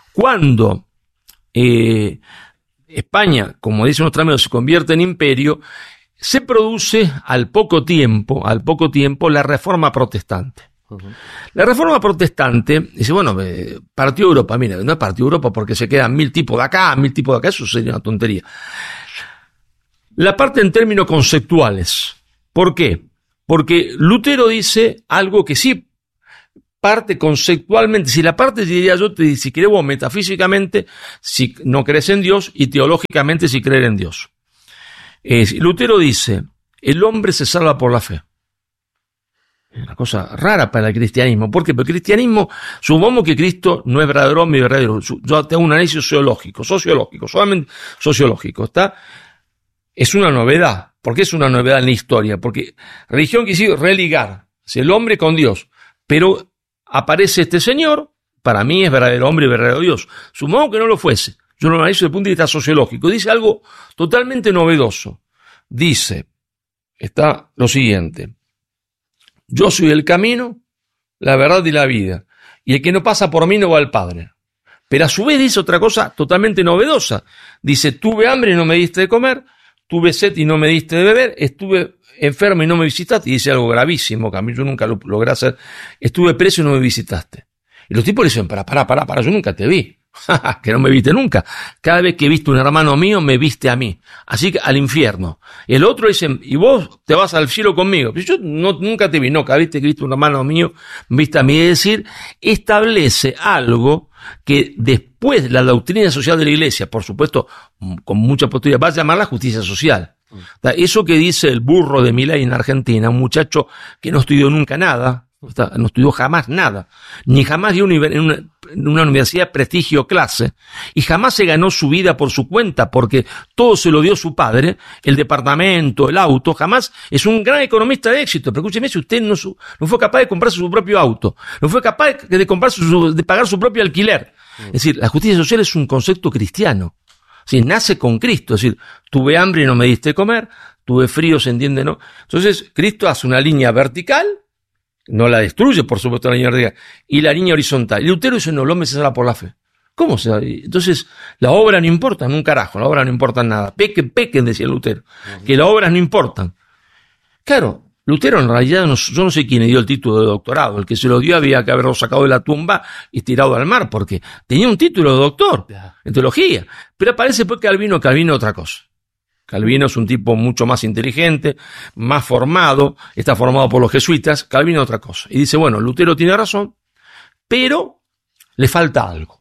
Cuando Eh, España, como dice nuestro amigo, se convierte en imperio, se produce al poco tiempo, al poco tiempo, la Reforma Protestante. Uh-huh. La Reforma Protestante, dice, bueno, eh, partió Europa, mira, no es partió Europa porque se quedan mil tipos de acá, mil tipos de acá, eso sería una tontería. La parte en términos conceptuales. ¿Por qué? Porque Lutero dice algo que sí parte conceptualmente, si la parte diría yo, te, si querés vos metafísicamente, si no crees en Dios, y teológicamente si creer en Dios. Eh, Lutero dice, el hombre se salva por la fe. Una cosa rara para el cristianismo. ¿Por qué? Porque el cristianismo, supongamos que Cristo no es verdadero hombre y verdadero. Yo tengo un análisis sociológico, sociológico, solamente sociológico, ¿está? Es una novedad. ¿Por qué es una novedad en la historia? Porque religión quiere decir religar, es el hombre con Dios, pero aparece este señor, para mí es verdadero hombre y verdadero Dios. Supongo que no lo fuese. Yo lo analizo desde el punto de vista sociológico. Dice algo totalmente novedoso. Dice, está lo siguiente. Yo soy el camino, la verdad y la vida. Y el que no pasa por mí no va al Padre. Pero a su vez dice otra cosa totalmente novedosa. Dice, tuve hambre y no me diste de comer. tuve sed y no me diste de beber, estuve enfermo y no me visitaste, y dice algo gravísimo, que a mí yo nunca lo logré hacer, estuve preso y no me visitaste. Y los tipos le dicen, pará, pará, pará, pará, yo nunca te vi, que no me viste nunca. Cada vez que viste un hermano mío, me viste a mí. Así que al infierno. Y el otro dice, y vos te vas al cielo conmigo. Yo no, nunca te vi, no, cada vez que viste un hermano mío, me viste a mí. Es decir, establece algo que después la doctrina social de la Iglesia, por supuesto, con mucha postura, va a llamar la justicia social. Eso que dice el burro de Milei en Argentina, un muchacho que no estudió nunca nada, no estudió jamás nada, ni jamás dio en una, en una universidad de prestigio clase, y jamás se ganó su vida por su cuenta, porque todo se lo dio su padre, el departamento, el auto, jamás es un gran economista de éxito. Pero escúcheme, si usted no, su, no fue capaz de comprarse su propio auto, no fue capaz de, de, comprarse su, de pagar su propio alquiler. Es decir, la justicia social es un concepto cristiano. Sí, nace con Cristo, es decir, tuve hambre y no me diste de comer, tuve frío, se entiende, ¿no? Entonces, Cristo hace una línea vertical, no la destruye, por supuesto, la línea vertical, y la línea horizontal. Y Lutero dice, no, el hombre se salva por la fe. ¿Cómo se salva? Entonces, la obra no importa, un carajo, la obra no importa nada. Pequen, pequen, decía Lutero, uh-huh. que las obras no importan. Claro, Lutero en realidad, no, yo no sé quién le dio el título de doctorado, el que se lo dio había que haberlo sacado de la tumba y tirado al mar, porque tenía un título de doctor en teología. Pero aparece pues Calvino, Calvino otra cosa. Calvino es un tipo mucho más inteligente, más formado, está formado por los jesuitas, Calvino otra cosa. Y dice, bueno, Lutero tiene razón, pero le falta algo.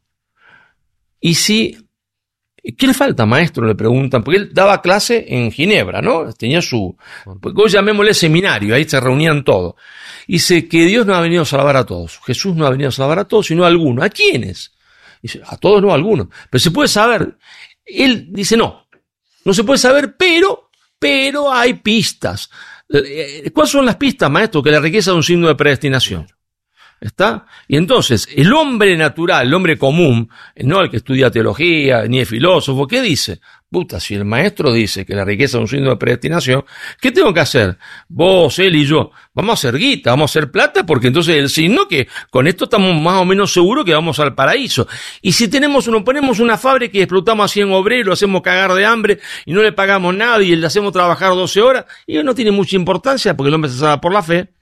Y si, ¿qué le falta, maestro? Le preguntan, porque él daba clase en Ginebra, ¿no? Tenía su, pues hoy llamémosle seminario, ahí se reunían todos. Y dice que Dios no ha venido a salvar a todos, Jesús no ha venido a salvar a todos, sino a algunos. ¿A quiénes? Dice, a todos no, a algunos. Pero se puede saber. Él dice, no, no se puede saber, pero, pero hay pistas. ¿Cuáles son las pistas, maestro? Que la riqueza es un signo de predestinación. ¿Está? Y entonces, el hombre natural, el hombre común, no el que estudia teología, ni es filósofo, ¿qué dice? Puta, si el maestro dice que la riqueza es un signo de predestinación, ¿qué tengo que hacer? Vos, él y yo, vamos a hacer guita, vamos a hacer plata, porque entonces el signo que con esto estamos más o menos seguros que vamos al paraíso. Y si tenemos, nos ponemos una fábrica y explotamos a cien obreros, hacemos cagar de hambre y no le pagamos nada y le hacemos trabajar doce horas, y no tiene mucha importancia porque el hombre se salva por la fe.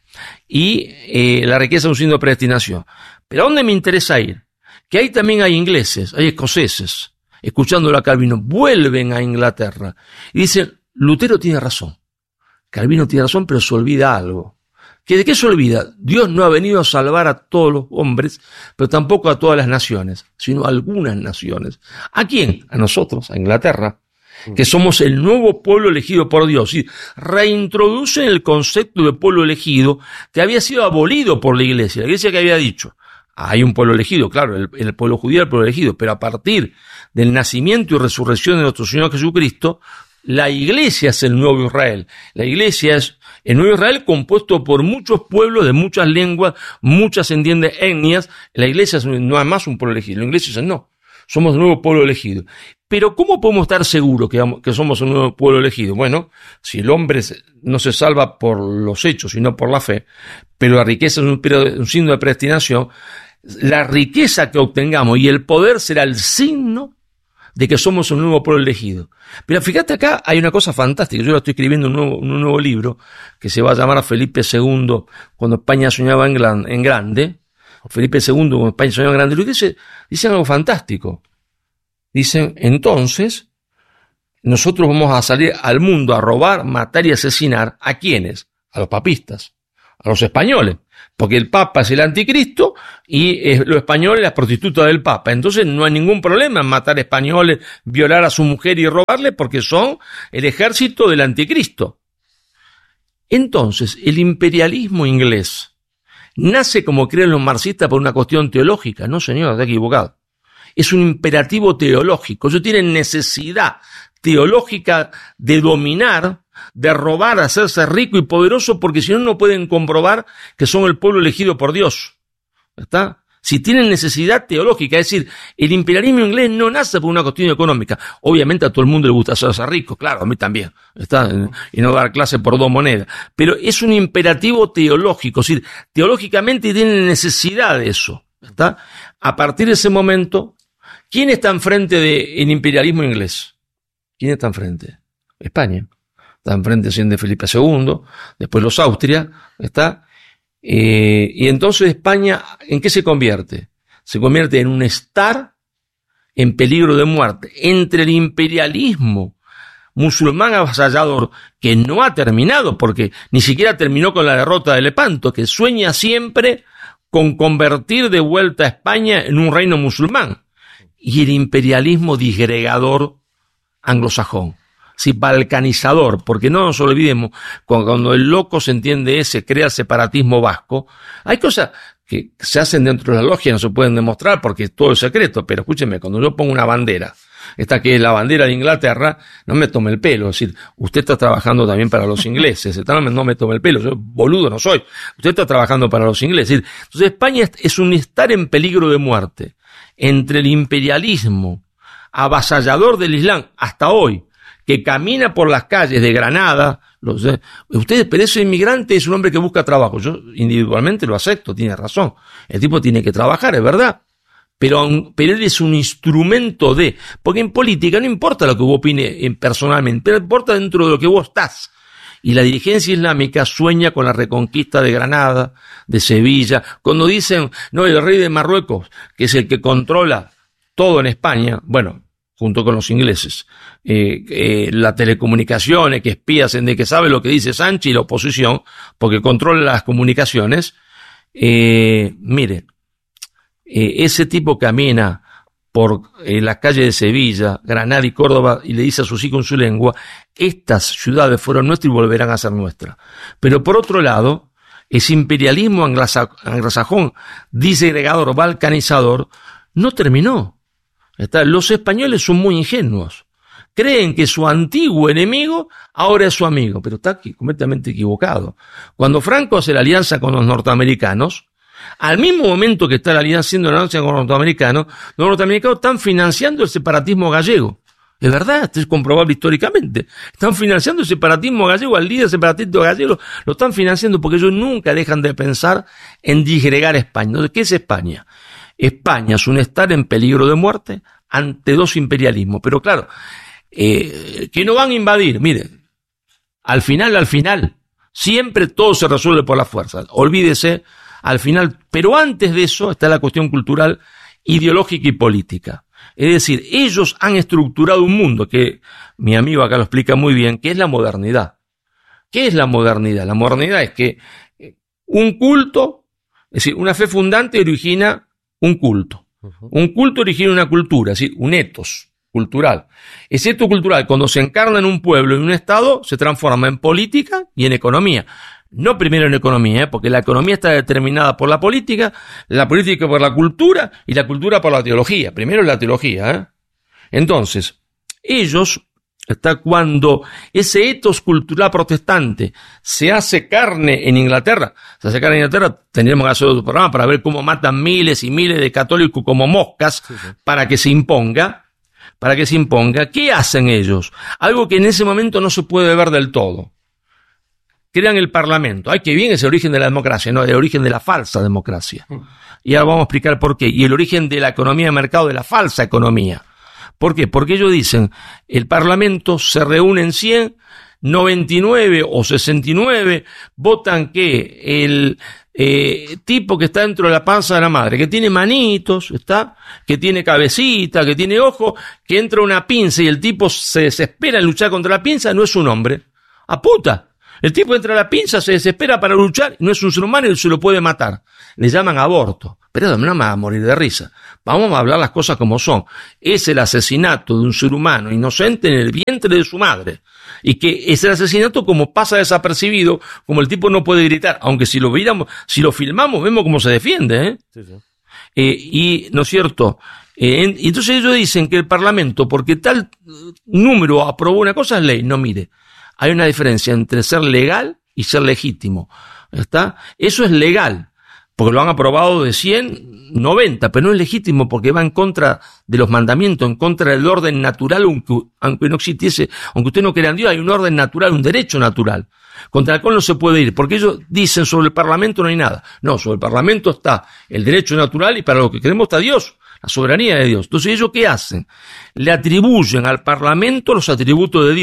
Y eh, la riqueza es un signo de predestinación. Pero ¿a dónde me interesa ir? Que ahí también hay ingleses, hay escoceses, escuchándolo a Calvino, vuelven a Inglaterra y dicen, Lutero tiene razón, Calvino tiene razón, pero se olvida algo. ¿Que ¿De qué se olvida? Dios no ha venido a salvar a todos los hombres, pero tampoco a todas las naciones, sino a algunas naciones. ¿A quién? A nosotros, a Inglaterra, que somos el nuevo pueblo elegido por Dios. Y reintroducen el concepto de pueblo elegido que había sido abolido por la Iglesia. La Iglesia que había dicho, hay un pueblo elegido, claro, el, el pueblo judío es el pueblo elegido, pero a partir del nacimiento y resurrección de nuestro Señor Jesucristo, la Iglesia es el nuevo Israel. La Iglesia es el nuevo Israel compuesto por muchos pueblos de muchas lenguas, muchas, entiende, etnias. La Iglesia no es más un pueblo elegido. La Iglesia dice, no, somos el nuevo pueblo elegido. Pero ¿cómo podemos estar seguros que, que somos un nuevo pueblo elegido? Bueno, si el hombre no se salva por los hechos, sino por la fe, pero la riqueza es un, un signo de predestinación, la riqueza que obtengamos y el poder será el signo de que somos un nuevo pueblo elegido. Pero fíjate acá, hay una cosa fantástica. Yo ahora estoy escribiendo un nuevo, un nuevo libro que se va a llamar Felipe segundo, cuando España soñaba en, gran, en grande. Felipe segundo, cuando España soñaba en grande. Lo que dice, dicen algo fantástico. Dicen, entonces, nosotros vamos a salir al mundo a robar, matar y asesinar. ¿A quiénes? A los papistas, a los españoles. Porque el Papa es el anticristo y eh, los españoles las prostitutas del Papa. Entonces no hay ningún problema en matar españoles, violar a su mujer y robarle porque son el ejército del anticristo. Entonces, el imperialismo inglés nace como creen los marxistas por una cuestión teológica. No, señor, está equivocado. Es un imperativo teológico. Ellos tienen necesidad teológica de dominar, de robar, de hacerse rico y poderoso, porque si no, no pueden comprobar que son el pueblo elegido por Dios. ¿Está? Si tienen necesidad teológica, es decir, el imperialismo inglés no nace por una cuestión económica. Obviamente a todo el mundo le gusta hacerse rico, claro, a mí también, ¿está? Y no dar clase por dos monedas. Pero es un imperativo teológico, es decir, teológicamente tienen necesidad de eso. ¿Está? A partir de ese momento, ¿quién está enfrente del imperialismo inglés? ¿Quién está enfrente? España. Está enfrente de Felipe segundo, después los Austria, ¿está? Eh, y entonces España, ¿en qué se convierte? Se convierte en un estar en peligro de muerte entre el imperialismo musulmán avasallador, que no ha terminado, porque ni siquiera terminó con la derrota de Lepanto, que sueña siempre con convertir de vuelta a España en un reino musulmán, y el imperialismo disgregador anglosajón, sí, balcanizador, porque no nos olvidemos, cuando, cuando el loco se entiende ese, crea el separatismo vasco, hay cosas que se hacen dentro de la logia, no se pueden demostrar porque es todo secreto, pero escúcheme, cuando yo pongo una bandera, esta que es la bandera de Inglaterra, no me tome el pelo, es decir, usted está trabajando también para los ingleses, no me tome el pelo, yo boludo no soy, usted está trabajando para los ingleses. Es decir, entonces España es un estar en peligro de muerte entre el imperialismo avasallador del Islam hasta hoy, que camina por las calles de Granada. Los, eh, ustedes, pero ese inmigrante es un hombre que busca trabajo. Yo individualmente lo acepto, tiene razón. El tipo tiene que trabajar, es verdad. Pero, pero él es un instrumento de, porque en política no importa lo que vos opine personalmente, pero importa dentro de lo que vos estás. Y la dirigencia islámica sueña con la reconquista de Granada, de Sevilla. Cuando dicen, no, el rey de Marruecos, que es el que controla todo en España, bueno, junto con los ingleses, eh, eh, las telecomunicaciones, que espías en de que sabe lo que dice Sánchez y la oposición, porque controla las comunicaciones, eh, mire, eh, ese tipo camina por eh, las calles de Sevilla, Granada y Córdoba y le dice a sus hijos en su lengua, estas ciudades fueron nuestras y volverán a ser nuestras. Pero por otro lado, ese imperialismo anglosajón, disgregador, balcanizador, no terminó. ¿Está? Los españoles son muy ingenuos. Creen que su antiguo enemigo ahora es su amigo, pero está aquí completamente equivocado. Cuando Franco hace la alianza con los norteamericanos, al mismo momento que está la alianza haciendo la alianza con los norteamericanos, los norteamericanos están financiando el separatismo gallego. Es verdad, esto es comprobable históricamente. Están financiando el separatismo gallego, al líder separatista gallego lo están financiando porque ellos nunca dejan de pensar en disgregar España. Entonces, ¿qué es España? España es un estar en peligro de muerte ante dos imperialismos. Pero claro, eh, que no van a invadir. Miren, al final, al final, siempre todo se resuelve por la fuerza. Olvídese, al final. Pero antes de eso está la cuestión cultural, ideológica y política. Es decir, ellos han estructurado un mundo que mi amigo acá lo explica muy bien, que es la modernidad. ¿Qué es la modernidad? La modernidad es que un culto, es decir, una fe fundante origina un culto. Un culto origina una cultura, es decir, un etos cultural. Ese etos cultural, cuando se encarna en un pueblo, en un estado, se transforma en política y en economía. No primero en economía, ¿eh? Porque la economía está determinada por la política, la política por la cultura y la cultura por la teología. Primero es la teología, ¿eh? Entonces, ellos, hasta cuando ese etos cultural protestante se hace carne en Inglaterra, se hace carne en Inglaterra, tendríamos que hacer otro programa para ver cómo matan miles y miles de católicos como moscas, sí, sí. para que se imponga, para que se imponga. ¿Qué hacen ellos? Algo que en ese momento no se puede ver del todo. Crean el Parlamento. Ay, qué bien es el origen de la democracia, no, el origen de la falsa democracia. Y ahora vamos a explicar por qué. Y el origen de la economía de mercado, de la falsa economía. ¿Por qué? Porque ellos dicen, el Parlamento se reúne en cien, noventa y nueve o sesenta y nueve votan que el eh, tipo que está dentro de la panza de la madre, que tiene manitos, ¿está? Que tiene cabecita, que tiene ojo, que entra una pinza y el tipo se desespera en luchar contra la pinza, no es un hombre. ¡A puta! El tipo entra a la pinza, se desespera para luchar, no es un ser humano y se lo puede matar. Le llaman aborto. Pero no me va a morir de risa. Vamos a hablar las cosas como son. Es el asesinato de un ser humano inocente en el vientre de su madre. Y que es el asesinato como pasa desapercibido, como el tipo no puede gritar. Aunque si lo viéramos, si lo filmamos, vemos cómo se defiende, ¿eh? Sí, sí. Eh, y, ¿no es cierto? Eh, en, entonces ellos dicen que el Parlamento, porque tal número aprobó una cosa, es ley. No, mire. Hay una diferencia entre ser legal y ser legítimo. ¿Está? Eso es legal, porque lo han aprobado de cien, noventa, pero no es legítimo porque va en contra de los mandamientos, en contra del orden natural, aunque, aunque no existiese, aunque usted no crea en Dios, hay un orden natural, un derecho natural, contra el cual no se puede ir, porque ellos dicen sobre el Parlamento no hay nada. No, sobre el Parlamento está el derecho natural y para lo que queremos está Dios, la soberanía de Dios. Entonces, ¿ellos qué hacen? Le atribuyen al Parlamento los atributos de Dios.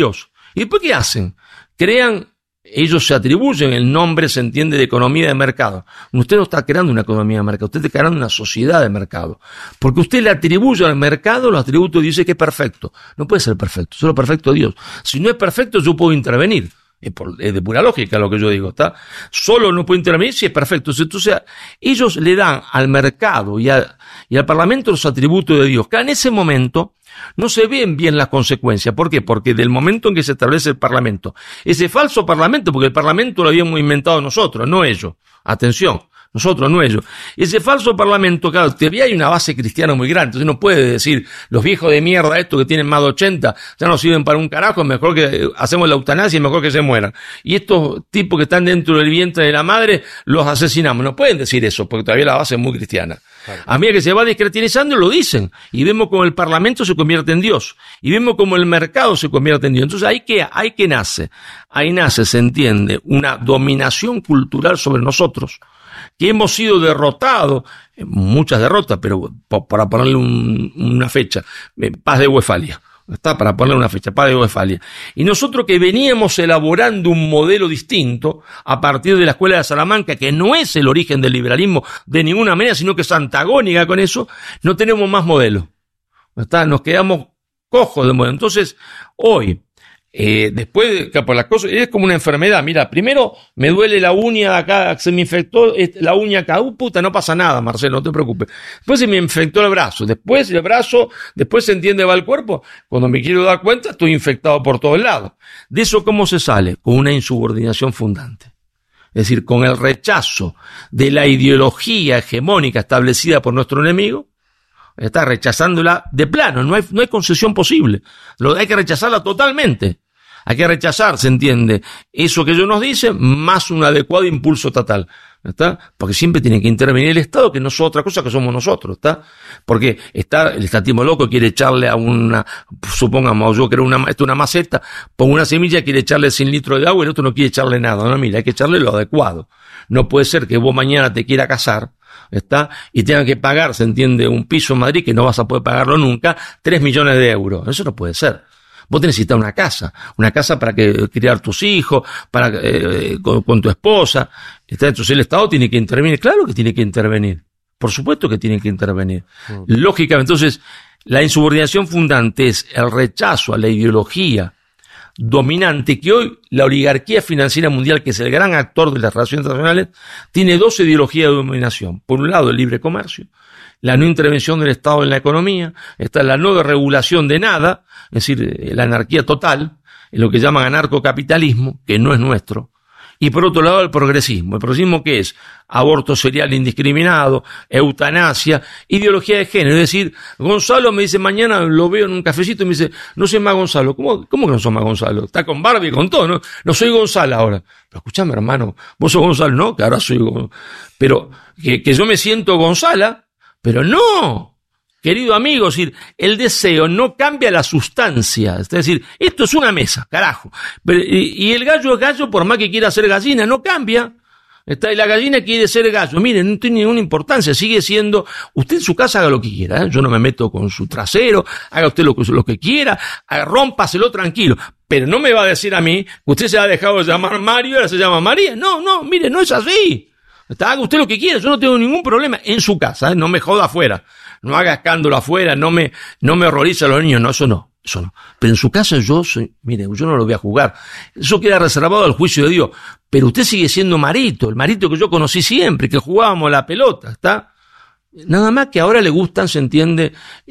¿Y después qué hacen? Crean, ellos se atribuyen el nombre, se entiende, de economía de mercado. Usted no está creando una economía de mercado, usted está creando una sociedad de mercado. Porque usted le atribuye al mercado los atributos y dice que es perfecto. No puede ser perfecto, solo perfecto Dios. Si no es perfecto, yo puedo intervenir. Es, por, es de pura lógica lo que yo digo, ¿está? Solo no puede intervenir si es perfecto. Entonces, ellos le dan al mercado y, a, y al Parlamento los atributos de Dios, que en ese momento no se ven bien las consecuencias. ¿Por qué? Porque del momento en que se establece el Parlamento, ese falso Parlamento, porque el Parlamento lo habíamos inventado nosotros, no ellos. Atención. Nosotros, no ellos. Ese falso parlamento, claro, todavía hay una base cristiana muy grande. Entonces no puede decir, los viejos de mierda estos que tienen más de ochenta, ya no sirven para un carajo, es mejor que hacemos la eutanasia y mejor que se mueran. Y estos tipos que están dentro del vientre de la madre, los asesinamos. No pueden decir eso, porque todavía la base es muy cristiana. Claro. A medida que se va descristianizando, lo dicen. Y vemos como el parlamento se convierte en Dios. Y vemos como el mercado se convierte en Dios. Entonces ahí que, ahí que nace. Ahí nace, se entiende, una dominación cultural sobre nosotros, que hemos sido derrotados, muchas derrotas, pero para ponerle un, una fecha, paz de Westfalia, está para ponerle una fecha, paz de Westfalia. Y nosotros que veníamos elaborando un modelo distinto a partir de la Escuela de Salamanca, que no es el origen del liberalismo de ninguna manera, sino que es antagónica con eso, no tenemos más modelo. ¿Está? Nos quedamos cojos de modelo. Entonces, hoy, Eh, después, por las cosas, es como una enfermedad. Mira, primero me duele la uña acá, se me infectó la uña acá. Uh, puta, no pasa nada, Marcelo, no te preocupes. Después se me infectó el brazo. Después el brazo, después se entiende, va el cuerpo. Cuando me quiero dar cuenta, estoy infectado por todos lados. De eso, ¿cómo se sale? Con una insubordinación fundante. Es decir, con el rechazo de la ideología hegemónica establecida por nuestro enemigo. Está rechazándola de plano, no hay, no hay concesión posible. Lo, hay que rechazarla totalmente. Hay que rechazar, se entiende, eso que ellos nos dicen, más un adecuado impulso estatal. ¿Está? Porque siempre tiene que intervenir el Estado, que no es otra cosa que somos nosotros, ¿está? Porque está, el estatismo loco quiere echarle a una, supongamos, yo creo una, esto una maceta, pongo una semilla, quiere echarle cien litros de agua y el otro no quiere echarle nada. No, mira, hay que echarle lo adecuado. No puede ser que vos mañana te quieras casar, ¿está? Y tengan que pagar, se entiende, un piso en Madrid que no vas a poder pagarlo nunca, tres millones de euros. Eso no puede ser. Vos necesitas una casa, una casa para que criar tus hijos, para eh, con, con tu esposa. ¿Está? Entonces el Estado tiene que intervenir. Claro que tiene que intervenir. Por supuesto que tiene que intervenir. Mm. Lógicamente, entonces, la insubordinación fundante es el rechazo a la ideología dominante que hoy la oligarquía financiera mundial, que es el gran actor de las relaciones internacionales, tiene dos ideologías de dominación. Por un lado, el libre comercio, la no intervención del Estado en la economía, está la no regulación de nada, es decir, la anarquía total, lo que llaman anarcocapitalismo, que no es nuestro. Y por otro lado, el progresismo. ¿El progresismo qué es? Aborto serial indiscriminado, eutanasia, ideología de género. Es decir, Gonzalo me dice, mañana lo veo en un cafecito y me dice, no soy más Gonzalo. ¿Cómo, cómo que no soy más Gonzalo? Está con Barbie, con todo, ¿no? No soy Gonzalo ahora. Pero escuchame, hermano, vos sos Gonzalo, ¿no? Que ahora soy Gonzalo. Pero que, que yo me siento Gonzala, pero no. Querido amigo, es decir, el deseo no cambia la sustancia. Es decir, esto es una mesa, carajo. Pero, y, y el gallo es gallo por más que quiera ser gallina, no cambia. Está, y la gallina quiere ser gallo. Miren, no tiene ninguna importancia, sigue siendo, usted en su casa haga lo que quiera, ¿eh? Yo no me meto con su trasero, haga usted lo que, lo que quiera, rómpaselo tranquilo. Pero no me va a decir a mí que usted se ha dejado de llamar Mario y ahora se llama María. No, no, mire, no es así. Está, haga usted lo que quiera, yo no tengo ningún problema en su casa, ¿eh? No me joda afuera. No haga escándalo afuera, no me, no me horroriza a los niños, no, eso no, eso no. Pero en su casa yo soy, mire, yo no lo voy a jugar. Eso queda reservado al juicio de Dios. Pero usted sigue siendo Marito, el Marito que yo conocí siempre, que jugábamos la pelota, ¿está? Nada más que ahora le gustan, se entiende,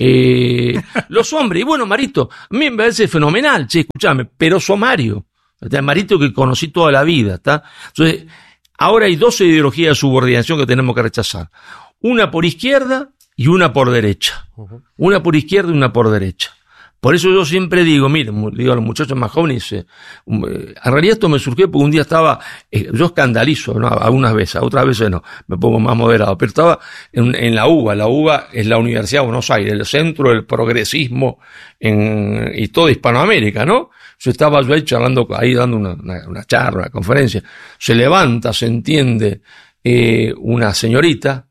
eh, los hombres. Y bueno, Marito, a mí me parece fenomenal, che, escúchame, pero soy Mario. ¿Está? El Marito que conocí toda la vida, ¿está? Entonces, ahora hay dos ideologías de subordinación que tenemos que rechazar. Una por izquierda y una por derecha. Uh-huh. Una por izquierda y una por derecha. Por eso yo siempre digo, miren, digo a los muchachos más jóvenes, eh, en realidad esto me surgió porque un día estaba, eh, yo escandalizo, ¿no? Algunas veces, otras veces no, me pongo más moderado, pero estaba en, en la U B A, la U B A es la Universidad de Buenos Aires, el centro del progresismo en, y toda Hispanoamérica, ¿no? Yo estaba yo ahí charlando, ahí dando una, una, una charla, una conferencia, se levanta, se entiende, eh, una señorita,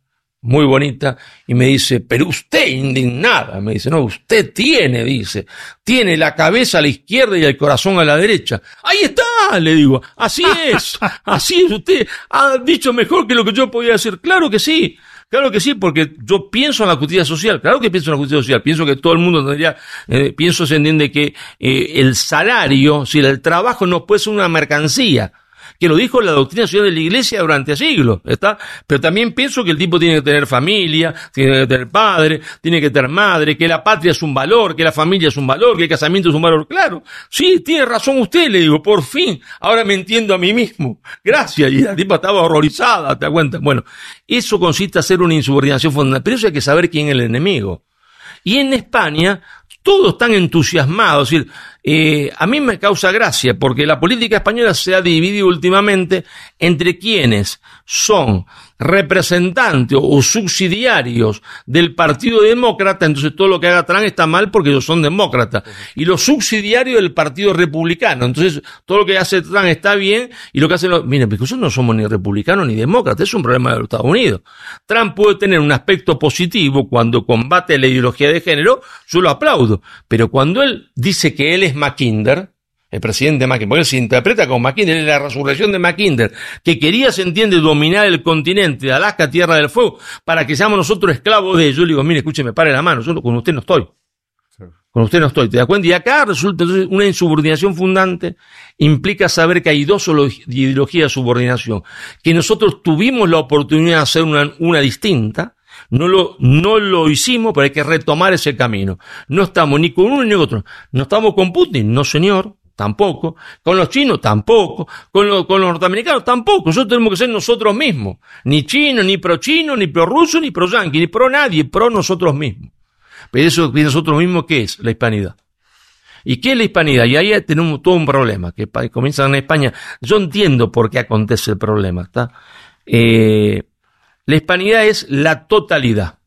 muy bonita, y me dice, pero usted indignada, me dice, no, usted tiene, dice, tiene la cabeza a la izquierda y el corazón a la derecha. Ahí está, le digo, así es, así es, usted ha dicho mejor que lo que yo podía decir. Claro que sí. Claro que sí, porque yo pienso en la justicia social, claro que pienso en la justicia social, pienso que todo el mundo tendría, eh, pienso, se entiende que eh, el salario, si el trabajo no puede ser una mercancía, que lo dijo la doctrina social de la Iglesia durante siglos, ¿está? Pero también pienso que el tipo tiene que tener familia, tiene que tener padre, tiene que tener madre, que la patria es un valor, que la familia es un valor, que el casamiento es un valor. Claro, sí, tiene razón usted, le digo, por fin, ahora me entiendo a mí mismo. Gracias. Y la tipa estaba horrorizada, ¿te das cuenta? Bueno, eso consiste en hacer una insubordinación fundamental, pero eso hay que saber quién es el enemigo. Y en España, todos están entusiasmados, es decir, eh, a mí me causa gracia, porque la política española se ha dividido últimamente entre quienes son representantes o subsidiarios del Partido Demócrata, entonces todo lo que haga Trump está mal porque ellos son demócratas, y los subsidiarios del Partido Republicano, entonces todo lo que hace Trump está bien, y lo que hacen los... Miren, porque nosotros no somos ni republicanos ni demócratas, es un problema de los Estados Unidos. Trump puede tener un aspecto positivo cuando combate la ideología de género, yo lo aplaudo, pero cuando él dice que él es Mackinder, el presidente Mackinder, porque él se interpreta como Mackinder, es la resurrección de Mackinder, que quería, se entiende, dominar el continente de Alaska, Tierra del Fuego, para que seamos nosotros esclavos de ellos. Yo le digo, mire, escúcheme, pare la mano, yo con usted no estoy. Sí. Con usted no estoy, ¿te das cuenta? Y acá resulta, entonces, una insubordinación fundante implica saber que hay dos ideologías de subordinación, que nosotros tuvimos la oportunidad de hacer una, una distinta. No lo, no lo hicimos, pero hay que retomar ese camino. No estamos ni con uno ni con otro. No estamos con Putin, no señor, tampoco. Con los chinos, tampoco. Con, lo, con los norteamericanos, tampoco. Nosotros tenemos que ser nosotros mismos. Ni chino, ni pro chino, ni pro ruso, ni pro yanqui, ni pro nadie, pro nosotros mismos. Pero eso de nosotros mismos, ¿qué es? La hispanidad. ¿Y qué es la hispanidad? Y ahí tenemos todo un problema, que comienza en España. Yo entiendo por qué acontece el problema, ¿está? Eh... La hispanidad es la totalidad,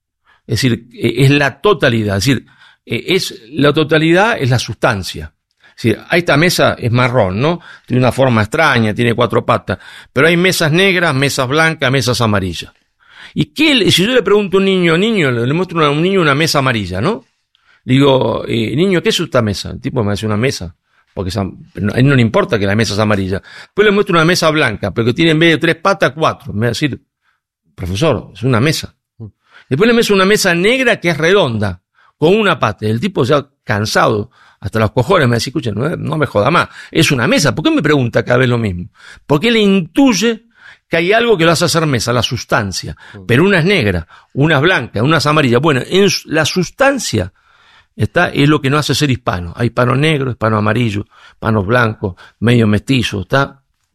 es decir, es la totalidad, es decir, es la totalidad es la sustancia. Es decir, esta mesa es marrón, ¿no? Tiene una forma extraña, tiene cuatro patas, pero hay mesas negras, mesas blancas, mesas amarillas. ¿Y qué? Si yo le pregunto a un niño, niño, le muestro a un niño una mesa amarilla, ¿no? Le digo, eh, niño, ¿qué es esta mesa? El tipo me dice una mesa. Porque a él no le importa que la mesa es amarilla. Después le muestro una mesa blanca, pero que tiene en vez de tres patas, cuatro. Me va a decir, profesor, es una mesa. Después le meto una mesa negra que es redonda, con una pata. El tipo ya cansado, hasta los cojones, me dice, escuchen, no, no me joda más, es una mesa. ¿Por qué me pregunta cada vez lo mismo? Porque le intuye que hay algo que lo hace hacer mesa, la sustancia. Pero una es negra, una es blanca, una es amarilla. Bueno, en la sustancia está, es lo que nos hace ser hispano. Hay hispano negro, hispano amarillo, hispanos blancos, medio mestizo, está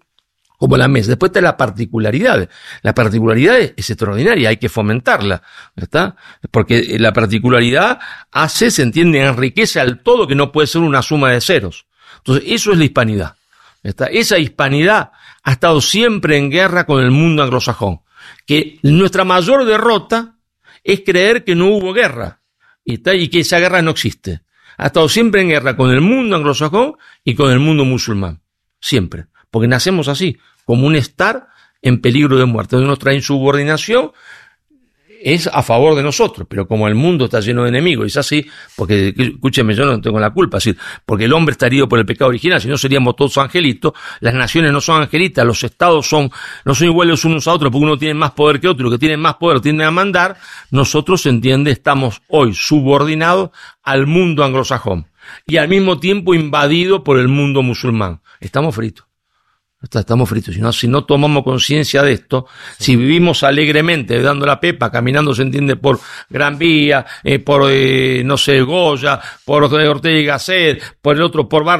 como la mesa. Después está la particularidad. La particularidad es, es extraordinaria, hay que fomentarla, ¿está? Porque la particularidad hace, se entiende, enriquece al todo, que no puede ser una suma de ceros. Entonces, eso es la hispanidad, ¿está? Esa hispanidad ha estado siempre en guerra con el mundo anglosajón. Que nuestra mayor derrota es creer que no hubo guerra, ¿está? Y que esa guerra no existe. Ha estado siempre en guerra con el mundo anglosajón y con el mundo musulmán. Siempre. Porque nacemos así, como un estar en peligro de muerte. Entonces nuestra insubordinación es a favor de nosotros, pero como el mundo está lleno de enemigos, es así, porque, escúcheme, yo no tengo la culpa, es decir, porque el hombre está herido por el pecado original, si no seríamos todos angelitos, las naciones no son angelitas, los estados son, no son iguales unos a otros, porque uno tiene más poder que otro, los que tienen más poder tienden a mandar. Nosotros, se entiende, estamos hoy subordinados al mundo anglosajón, y al mismo tiempo invadidos por el mundo musulmán. Estamos fritos. Estamos fritos. Si no, si no tomamos conciencia de esto, sí. Si vivimos alegremente, dando la pepa, caminando, se entiende, por Gran Vía, eh, por, eh, no sé, Goya, por Ortega y Gasset, por el otro, por Bar